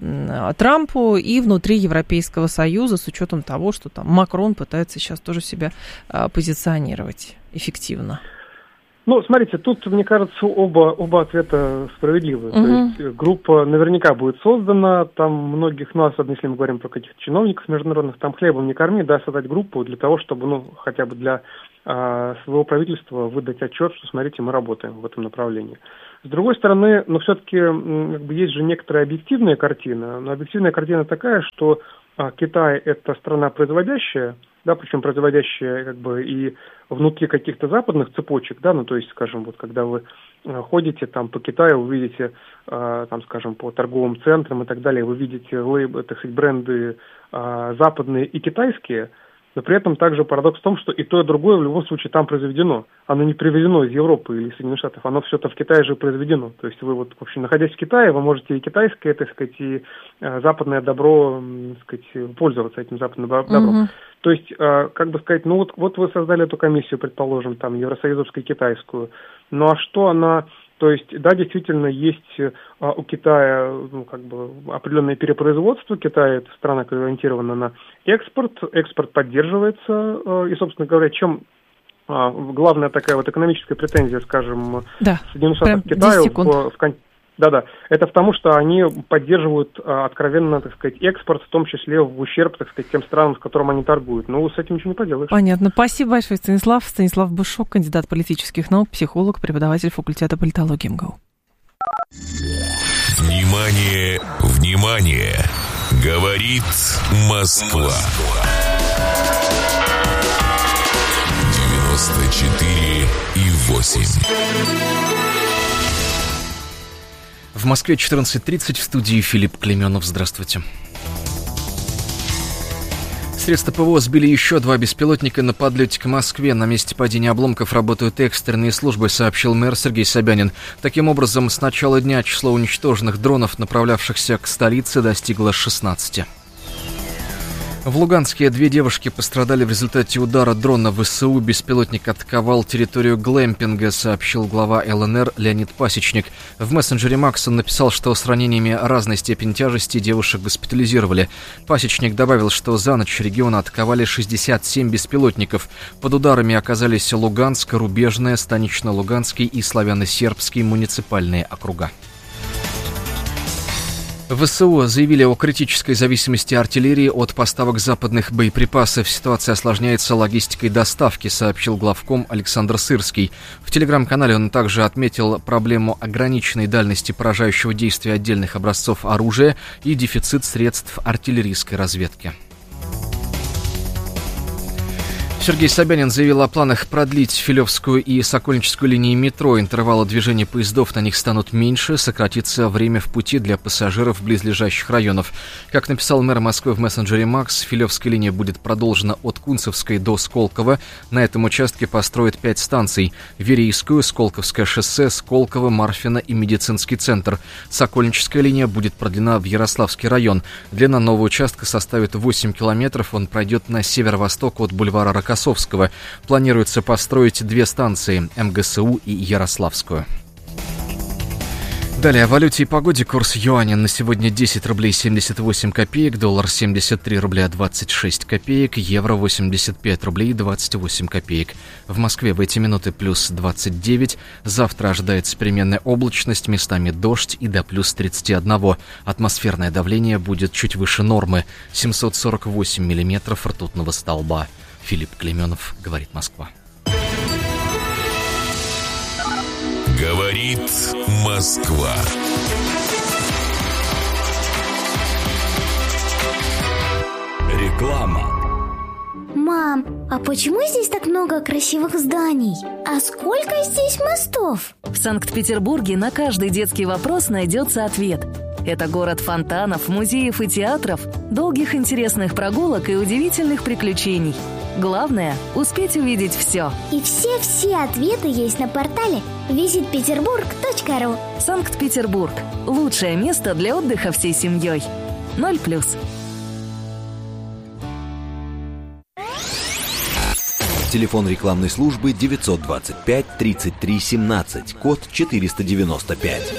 Трампу и внутри Европейского Союза, с учетом того, что там Макрон пытается сейчас тоже себя а, позиционировать эффективно. Ну, смотрите, тут, мне кажется, оба, оба ответа справедливы. Угу. То есть группа наверняка будет создана, там многих, ну, особенно если мы говорим про каких-то чиновников международных, там хлебом не корми, да, создать группу для того, чтобы, ну, хотя бы для а, своего правительства выдать отчет, что, смотрите, мы работаем в этом направлении. С другой стороны, но все-таки как бы, есть же некоторая объективная картина. Но объективная картина такая, что а, Китай – это страна производящая, да, причем производящая как бы и внутри каких-то западных цепочек, да, ну то есть, скажем, вот когда вы а, ходите там по Китаю, вы видите, а, там, скажем, по торговым центрам и так далее, вы видите лейб, так сказать, бренды а, западные и китайские. Но при этом также парадокс в том, что и то, и другое в любом случае там произведено. Оно не привезено из Европы или Соединенных Штатов, оно все-то в Китае же произведено. То есть вы вот, в общем, находясь в Китае, вы можете и китайское, так сказать, и э, западное добро, так сказать, пользоваться этим западным добром. Uh-huh. То есть, э, как бы сказать, ну вот, вот вы создали эту комиссию, предположим, там, евросоюзовскую, китайскую. Ну а что она... То есть, да, действительно, есть а, у Китая ну, как бы определенное перепроизводство. Китай – это страна, которая ориентирована на экспорт. Экспорт поддерживается. А, и, собственно говоря, чем а, главная такая вот экономическая претензия, скажем, да, Соединенных Штатов Китаю в, в кон... Да-да, это потому, что они поддерживают а, откровенно, так сказать, экспорт, в том числе в ущерб, так сказать, тем странам, с которыми они торгуют. Ну, с этим ничего не поделаешь. Понятно. Спасибо большое, Станислав. Станислав Бушок, кандидат политических наук, психолог, преподаватель факультета политологии эм гэ у. Внимание, внимание! Говорит Москва. девяносто четыре и восемь. В Москве четырнадцать тридцать, в студии Филипп Клеменов. Здравствуйте. Средства ПВО сбили еще два беспилотника на подлете к Москве. На месте падения обломков работают экстренные службы, сообщил мэр Сергей Собянин. Таким образом, с начала дня число уничтоженных дронов, направлявшихся к столице, достигло шестнадцати. В Луганске две девушки пострадали в результате удара дрона ВСУ. Беспилотник атаковал территорию глэмпинга, сообщил глава эл эн эр Леонид Пасечник. В мессенджере Макс он написал, что с ранениями разной степени тяжести девушек госпитализировали. Пасечник добавил, что за ночь регион атаковали шестьдесят семь беспилотников. Под ударами оказались Луганск, Рубежное, Станично-Луганский и Славяно-Сербский муниципальные округа. ВСУ заявили о критической зависимости артиллерии от поставок западных боеприпасов. Ситуация осложняется логистикой доставки, сообщил главком Александр Сырский. В телеграм-канале он также отметил проблему ограниченной дальности поражающего действия отдельных образцов оружия и дефицит средств артиллерийской разведки. Сергей Собянин заявил о планах продлить Филевскую и Сокольническую линии метро. Интервалы движения поездов на них станут меньше, сократится время в пути для пассажиров близлежащих районов. Как написал мэр Москвы в мессенджере Макс, Филевская линия будет продолжена от Кунцевской до Сколково. На этом участке построят пять станций: Верейскую, Сколковское шоссе, Сколково, Марфино и медицинский центр. Сокольническая линия будет продлена в Ярославский район. Длина нового участка составит восемь километров. Он пройдет на северо-восток от бульвара Рокоссовского. Косовского. Планируется построить две станции – эм гэ эс у и Ярославскую. Далее о валюте и погоде. Курс юаня на сегодня десять рублей семьдесят восемь копеек, доллар семьдесят три рубля двадцать шесть копеек, евро восемьдесят пять рублей двадцать восемь копеек. В Москве в эти минуты плюс двадцать девять. Завтра ожидается переменная облачность, местами дождь и до плюс тридцать один. Атмосферное давление будет чуть выше нормы – семьсот сорок восемь миллиметров ртутного столба. Филипп Клеменов, говорит Москва. Говорит Москва. Реклама. Мам, а почему здесь так много красивых зданий? А сколько здесь мостов? В Санкт-Петербурге на каждый детский вопрос найдется ответ. Это город фонтанов, музеев и театров, долгих интересных прогулок и удивительных приключений. Главное – успеть увидеть все. И все-все ответы есть на портале визит петербург точка ру. Санкт-Петербург – лучшее место для отдыха всей семьей. Ноль плюс. Телефон рекламной службы девятьсот двадцать пять тридцать три семнадцать, код четыреста девяносто пять.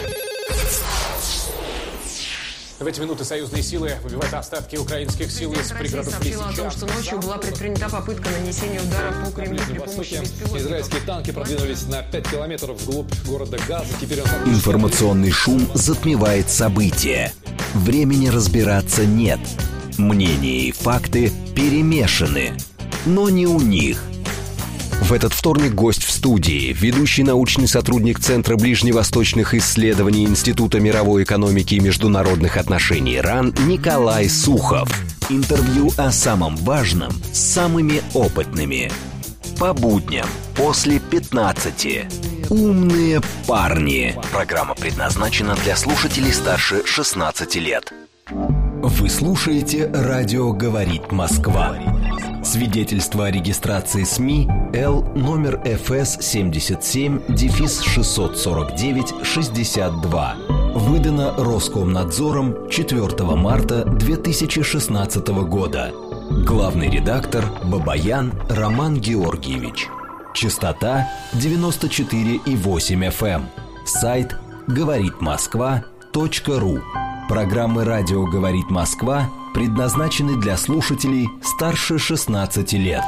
В эти минуты союзные силы выбивают остатки украинских сил из пригородов Лисичанска. Сообщила о том, что ночью была предпринята попытка нанесения удара по Кремлю при помощи беспилотников. Израильские танки продвинулись на пять километров вглубь города Газа. Теперь он... Информационный шум затмевает события. Времени разбираться нет. Мнения и факты перемешаны. Но не у них. В этот вторник гость в студии, ведущий научный сотрудник Центра ближневосточных исследований Института мировой экономики и международных отношений РАН Николай Сухов. Интервью о самом важном с самыми опытными. По будням после пятнадцати. Умные парни. Программа предназначена для слушателей старше шестнадцати лет. Вы слушаете «Радио говорит Москва». Свидетельство о регистрации СМИ Л номер эф эс семьдесят семь шестьсот сорок девять шестьдесят два. Выдано Роскомнадзором четвёртого марта две тысячи шестнадцатого года. Главный редактор Бабаян Роман Георгиевич. Частота девяносто четыре и восемь эф эм. Сайт говорит москва точка ру. Программы «Радио говорит Москва» предназначены для слушателей старше шестнадцати лет.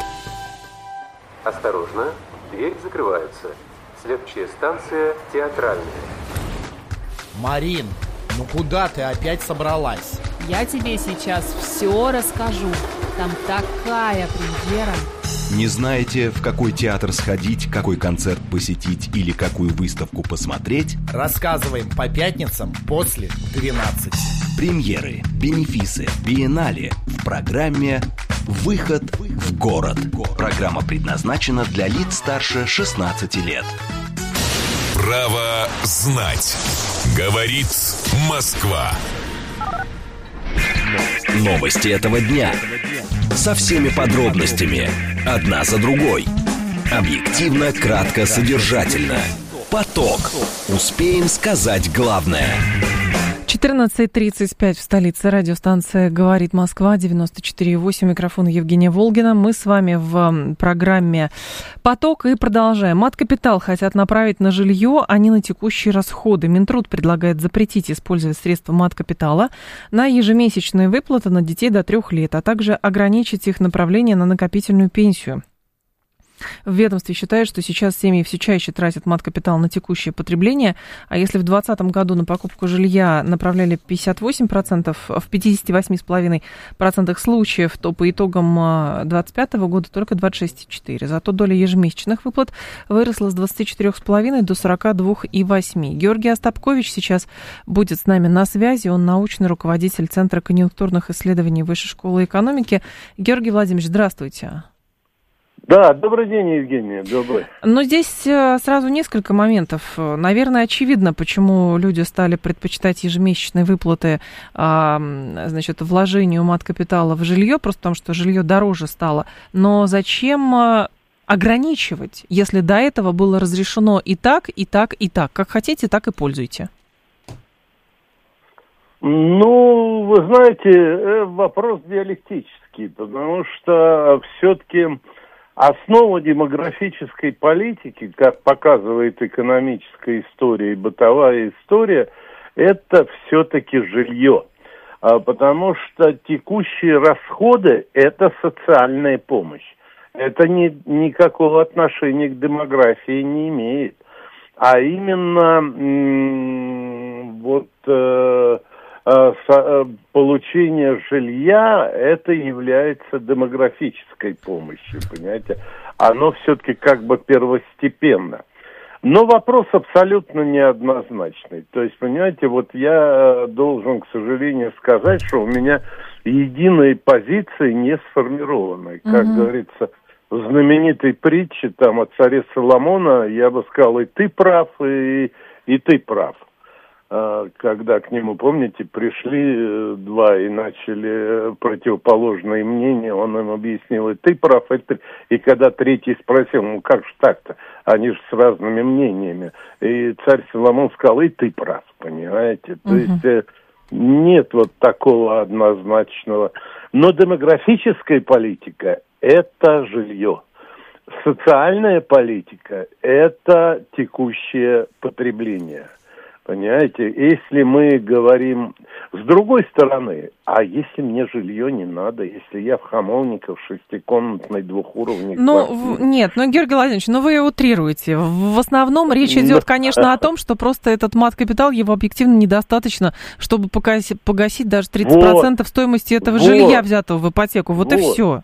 Осторожно, двери закрываются. Следующая станция «Театральная». Марин, ну куда ты опять собралась? Я тебе сейчас все расскажу. Там такая премьера. Не знаете, в какой театр сходить, какой концерт посетить или какую выставку посмотреть? Рассказываем по пятницам после двенадцати. Премьеры, бенефисы, биеннале в программе «Выход в город». Программа предназначена для лиц старше шестнадцати лет. Право знать. Говорит Москва. Новости этого дня. Со всеми подробностями. Одна за другой. Объективно, кратко, содержательно. Поток. Успеем сказать главное. четырнадцать тридцать пять в столице. Радиостанция «Говорит Москва», девяносто четыре и восемь. Микрофон Евгения Волгина. Мы с вами в программе «Поток» и продолжаем. Мат-капитал хотят направить на жилье, а не на текущие расходы. Минтруд предлагает запретить использовать средства мат-капитала на ежемесячные выплаты на детей до трех лет, а также ограничить их направление на накопительную пенсию. В ведомстве считают, что сейчас семьи все чаще тратят мат-капитал на текущее потребление, а если в двадцатом году на покупку жилья направляли пятьдесят восемь процентов, в пятьдесят восемь целых пять десятых процента случаев, то по итогам двадцать пятого года только двадцать шесть целых четыре десятых. Зато доля ежемесячных выплат выросла с двадцати четырёх целых пяти десятых до сорока двух целых восьми десятых. Георгий Остапкович сейчас будет с нами на связи. Он научный руководитель Центра конъюнктурных исследований Высшей школы экономики. Георгий Владимирович, здравствуйте. Да, добрый день, Евгения, добрый. Но здесь сразу несколько моментов. Наверное, очевидно, почему люди стали предпочитать ежемесячные выплаты, значит, вложению мат-капитала в жилье, просто потому что жилье дороже стало. Но зачем ограничивать, если до этого было разрешено и так, и так, и так? Как хотите, так и пользуйте. Ну, вы знаете, вопрос диалектический, потому что все-таки основа демографической политики, как показывает экономическая история и бытовая история, это все-таки жилье. Потому что текущие расходы – это социальная помощь. Это не, никакого отношения к демографии не имеет. А именно м- вот э, э, со, получение жилья – это является демографической помощью, понимаете? Оно все-таки как бы первостепенно. Но вопрос абсолютно неоднозначный. То есть, понимаете, вот я должен, к сожалению, сказать, что у меня единой позиции не сформированы. Как угу. говорится, в знаменитой притче там о царе Соломона, я бы сказал, и ты прав, и, и ты прав. Когда к нему, помните, пришли два и начали противоположные мнения, он им объяснил, и ты прав, и ты. И когда третий спросил, ну как же так-то, они же с разными мнениями. И царь Соломон сказал, и ты прав, понимаете. То uh-huh. есть нет вот такого однозначного. Но демографическая политика – это жилье. Социальная политика – это текущее потребление. Понимаете, если мы говорим с другой стороны, а если мне жилье не надо, если я в Хамовниках шестикомнатной двухуровневой Ну, квартире... нет, ну, Георгий Владимирович, ну вы утрируете. В основном речь идет, конечно, о том, что просто этот мат-капитал, его объективно недостаточно, чтобы погасить, погасить даже тридцать процентов вот, стоимости этого вот, жилья, взятого в ипотеку. Вот, вот. и все.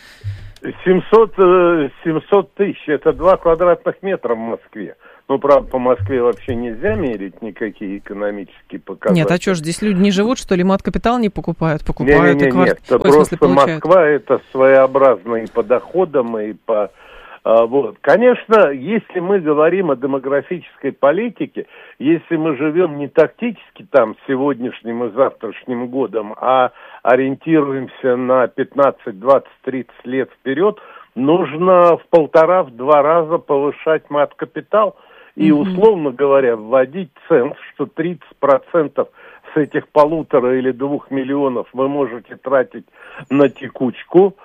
семьсот, семьсот тысяч, это два квадратных метра в Москве. Ну, правда, по Москве вообще нельзя мерить никакие экономические показатели. Нет, а что ж, здесь люди не живут, что ли, мат-капитал не покупают? Покупают не, не, и квартиры. Нет, Ой, просто Москва это своеобразно и по доходам, и по... А, вот. Конечно, если мы говорим о демографической политике, если мы живем не тактически там сегодняшним и завтрашним годом, а ориентируемся на пятнадцать, двадцать, тридцать лет вперед, нужно в полтора, в два раза повышать мат-капитал и, условно говоря, вводить ценз, что тридцать процентов с этих полутора или двух миллионов вы можете тратить на текучку,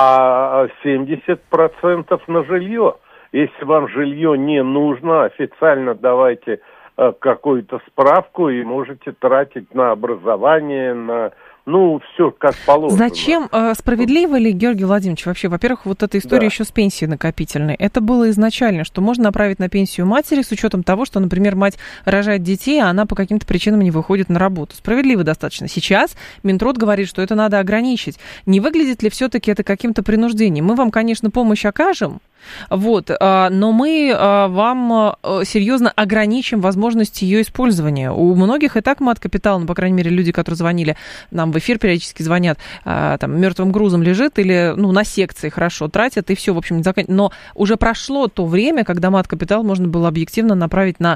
а семьдесят процентов на жилье. Если вам жилье не нужно, официально давайте э, какую-то справку и можете тратить на образование, на... Ну, все как положено. Зачем, э, справедливо ли, Георгий Владимирович, вообще, во-первых, вот эта история да. еще с пенсией накопительной, это было изначально, что можно направить на пенсию матери с учетом того, что, например, мать рожает детей, а она по каким-то причинам не выходит на работу. Справедливо достаточно. Сейчас Минтруд говорит, что это надо ограничить. Не выглядит ли все-таки это каким-то принуждением? Мы вам, конечно, помощь окажем, вот, но мы вам серьезно ограничим возможность ее использования. У многих и так мат-капитал, ну, по крайней мере, люди, которые звонили, нам в эфир периодически звонят, там, мертвым грузом лежит или, ну, на секции хорошо тратят, и все, в общем, не закан... Но уже прошло то время, когда мат-капитал можно было объективно направить на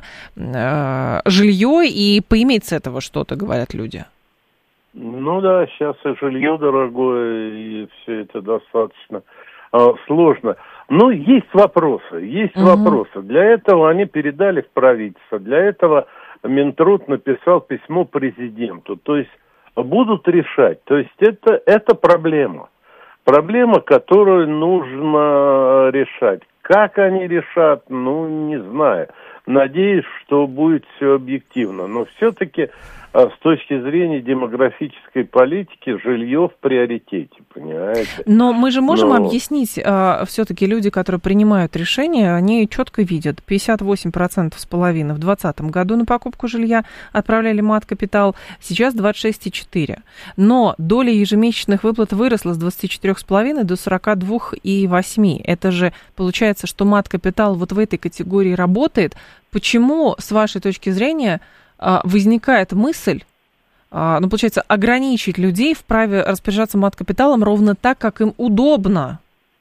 э, жилье, и поиметь с этого что-то, говорят люди. Ну да, сейчас и жилье дорогое, и все это достаточно э, сложно. Ну, есть вопросы, есть угу. вопросы. Для этого они передали в правительство, для этого Минтруд написал письмо президенту. То есть будут решать. То есть это, это проблема. Проблема, которую нужно решать. Как они решат, ну, не знаю. Надеюсь, что будет все объективно. Но все-таки с точки зрения демографической политики жилье в приоритете, понимаете? Но мы же можем Но... объяснить, а, все-таки люди, которые принимают решения, они четко видят, пятьдесят восемь процентов с половиной в двадцатом году на покупку жилья отправляли мат-капитал, сейчас двадцать шесть целых четыре десятых. Но доля ежемесячных выплат выросла с двадцати четырёх целых пяти десятых до сорока двух целых восьми десятых. Это же получается, что мат-капитал вот в этой категории работает. Почему, с вашей точки зрения, возникает мысль, ну, получается, ограничить людей в праве распоряжаться мат-капиталом ровно так, как им удобно?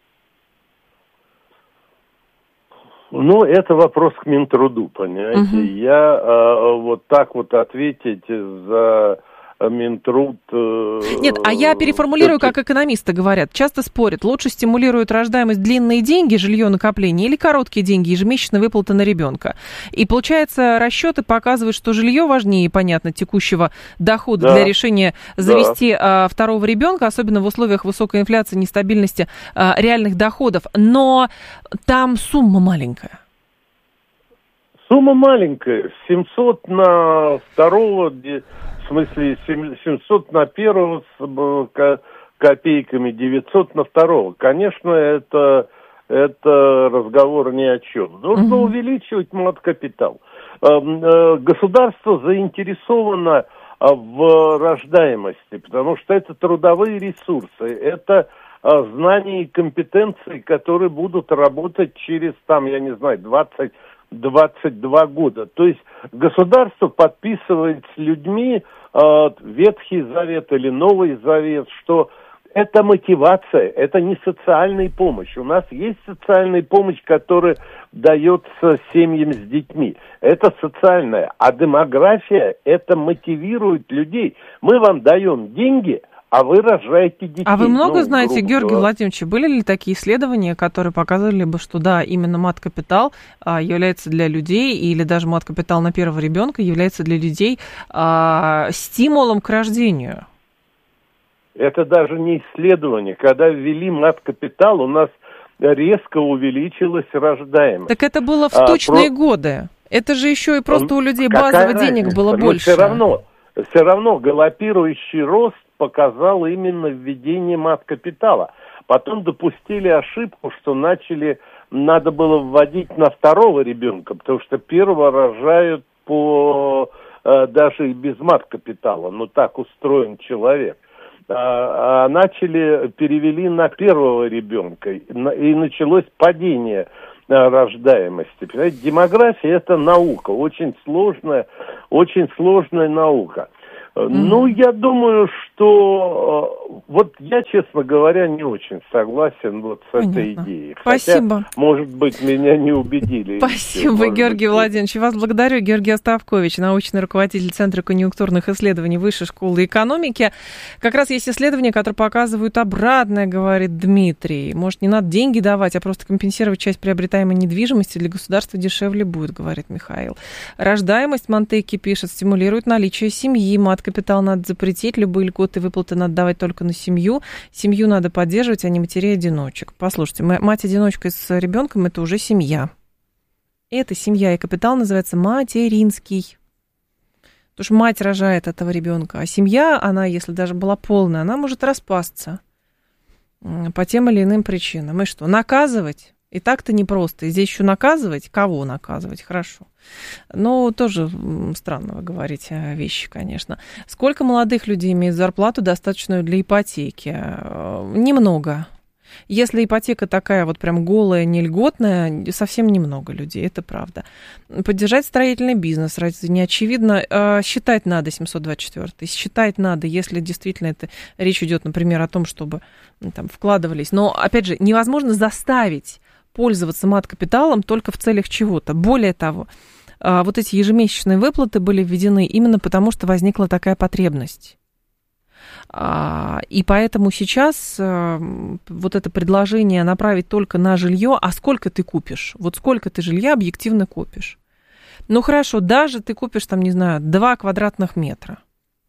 Ну, это вопрос к Минтруду, понимаете. Угу. Я а, вот так вот ответить за Минтруд... Нет, а я переформулирую, как экономисты говорят. Часто спорят, лучше стимулируют рождаемость длинные деньги, жилье, накопление, или короткие деньги, ежемесячные выплаты на ребенка. И получается, расчеты показывают, что жилье важнее, понятно, текущего дохода да. для решения завести да. а, второго ребенка, особенно в условиях высокой инфляции, нестабильности а, реальных доходов. Но там сумма маленькая. Сумма маленькая. семьсот на второго... В смысле, семьсот на первого с копейками, девятьсот на второго. Конечно, это, это разговор ни о чем. Нужно mm-hmm. увеличивать мат-капитал. Государство заинтересовано в рождаемости, потому что это трудовые ресурсы, это знания и компетенции, которые будут работать через, там, я не знаю, двадцать, двадцать два года. То есть государство подписывает с людьми э, Ветхий Завет или Новый Завет, что это мотивация, это не социальная помощь. У нас есть социальная помощь, которая дается семьям с детьми. Это социальная. А демография, это мотивирует людей. Мы вам даем деньги, а вы рожаете детей. А вы много ну, знаете, грубо Георгий говоря. Владимирович, были ли такие исследования, которые показывали бы, что да, именно мат-капитал а, является для людей, или даже мат-капитал на первого ребенка является для людей а, стимулом к рождению? Это даже не исследование. Когда ввели мат-капитал, у нас резко увеличилась рождаемость. Так это было в а, тучные про... годы. Это же еще и просто у людей Какая базово разница? денег было Но больше. Все равно, все равно галопирующий рост показал именно введение мат-капитала. Потом допустили ошибку, что начали, надо было вводить на второго ребенка, потому что первого рожают по э, даже и без мат-капитала. Ну так устроен человек. А, а начали, перевели на первого ребенка, и началось падение рождаемости. Понимаете, демография – это наука, очень сложная, очень сложная наука. Mm-hmm. Ну, я думаю, что вот я, честно говоря, не очень согласен вот с Понятно. этой идеей. Спасибо. Хотя, может быть, меня не убедили. Спасибо, еще, Георгий быть, Владимирович. Вас благодарю. Георгий Остапкович, научный руководитель Центра конъюнктурных исследований Высшей школы экономики. Как раз есть исследования, которые показывают обратное, говорит Дмитрий. Может, не надо деньги давать, а просто компенсировать часть приобретаемой недвижимости, для государства дешевле будет, говорит Михаил. Рождаемость, Монтеки пишет, стимулирует наличие семьи. Мат-капитал надо запретить, любые льготы и выплаты надо давать только на семью. Семью надо поддерживать, а не матерей-одиночек. Послушайте, мать-одиночка с ребенком – это уже семья. Это семья, и капитал называется материнский. Потому что мать рожает этого ребенка, а семья, она, если даже была полная, она может распасться по тем или иным причинам. И что, наказывать? И так-то непросто. И здесь еще наказывать? Кого наказывать? Хорошо. Но тоже странно вы говорите вещи, конечно. Сколько молодых людей имеет зарплату, достаточную для ипотеки? Немного. Если ипотека такая вот прям голая, нельготная, совсем немного людей, это правда. Поддержать строительный бизнес, разве не очевидно? Считать надо, семьсот двадцать четвёртый, считать надо, если действительно это речь идет, например, о том, чтобы там вкладывались. Но, опять же, невозможно заставить пользоваться мат-капиталом только в целях чего-то. Более того, вот эти ежемесячные выплаты были введены именно потому, что возникла такая потребность. И поэтому сейчас вот это предложение направить только на жилье, а сколько ты купишь? Вот сколько ты жилья объективно купишь? Ну хорошо, даже ты купишь там, не знаю, два квадратных метра.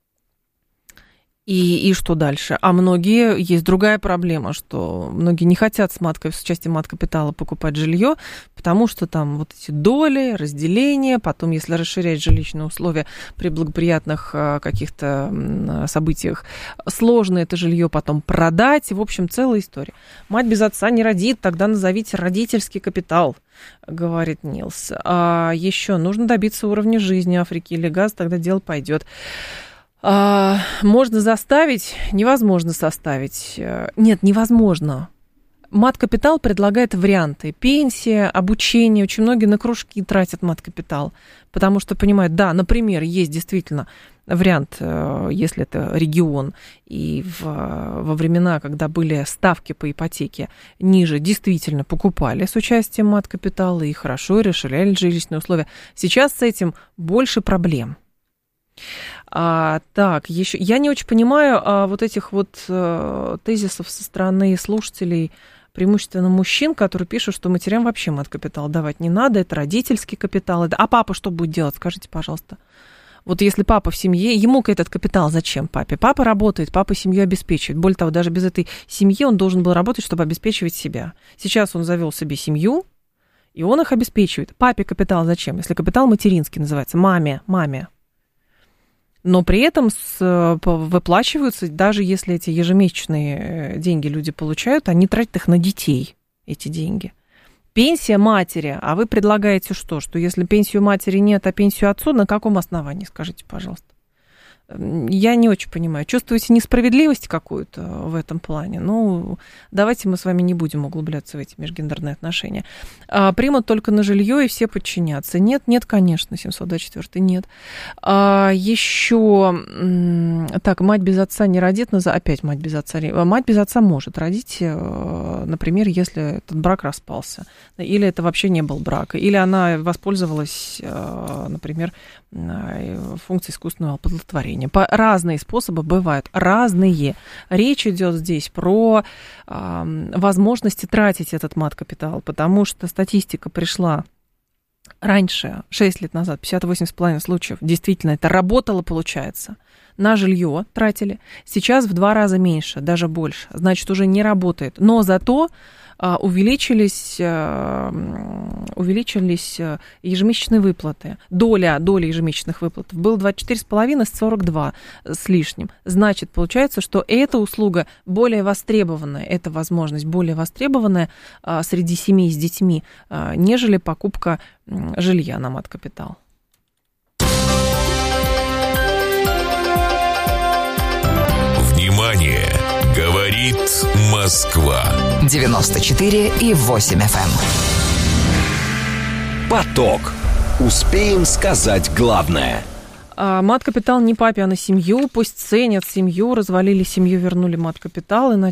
И, и что дальше? А многие, есть другая проблема, что многие не хотят с, мат, с части мат-капитала покупать жилье, потому что там вот эти доли, разделения, потом, если расширять жилищные условия при благоприятных каких-то событиях, сложно это жилье потом продать. В общем, целая история. Мать без отца не родит, тогда назовите родительский капитал, говорит Нилс. А еще нужно добиться уровня жизни Африки или газ, тогда дело пойдет. А, можно заставить, невозможно составить. Нет, невозможно. Мат-капитал предлагает варианты. Пенсия, обучение. Очень многие на кружки тратят мат-капитал, потому что понимают, да, например, есть действительно вариант, если это регион, и в, во времена, когда были ставки по ипотеке ниже, действительно покупали с участием мат-капитала и хорошо расширяли жилищные условия. Сейчас с этим больше проблем. А, так, еще я не очень понимаю а, вот этих вот а, тезисов со стороны слушателей, преимущественно мужчин, которые пишут, что матерям вообще мат-капитал давать не надо, это родительский капитал. Это... А папа что будет делать, скажите, пожалуйста? Вот если папа в семье, ему этот капитал зачем папе? Папа работает, папа семью обеспечивает. Более того, даже без этой семьи он должен был работать, чтобы обеспечивать себя. Сейчас он завел себе семью, и он их обеспечивает. Папе капитал зачем? Если капитал материнский называется, маме, маме. Но при этом с, выплачиваются, даже если эти ежемесячные деньги люди получают, они тратят их на детей, эти деньги. Пенсия матери, а вы предлагаете что? Что если пенсию матери нет, а пенсию отцу, на каком основании, скажите, пожалуйста? я не очень понимаю. Чувствуете несправедливость какую-то в этом плане? Ну, давайте мы с вами не будем углубляться в эти межгендерные отношения. А, примут только на жилье и все подчинятся. Нет, нет, конечно, семьсот двадцать четыре, нет. А, еще, так, мать без отца не родит, но опять мать без отца. Мать без отца может родить, например, если этот брак распался, или это вообще не был брак, или она воспользовалась, например, функцией искусственного оплодотворения. По разные способы бывают, разные. Речь идет здесь про э, возможности тратить этот мат-капитал, потому что статистика пришла раньше, шесть лет назад, пятьдесят восемь с половиной случаев, действительно это работало, получается. На жилье тратили, сейчас в два раза меньше, даже больше, значит, уже не работает. Но зато а, увеличились, а, увеличились ежемесячные выплаты. Доля, доля ежемесячных выплат было двадцать четыре с половиной, сорок два с лишним. Значит, получается, что эта услуга более востребованная, эта возможность более востребованная а, среди семей с детьми, а, нежели покупка м, жилья на мат-капитал. Внимание! Говорит Москва. девяносто четыре и восемь эф эм. Поток. Успеем сказать главное. Мат-капитал не папе, а на семью. Пусть ценят семью, развалили семью, вернули мат-капитал,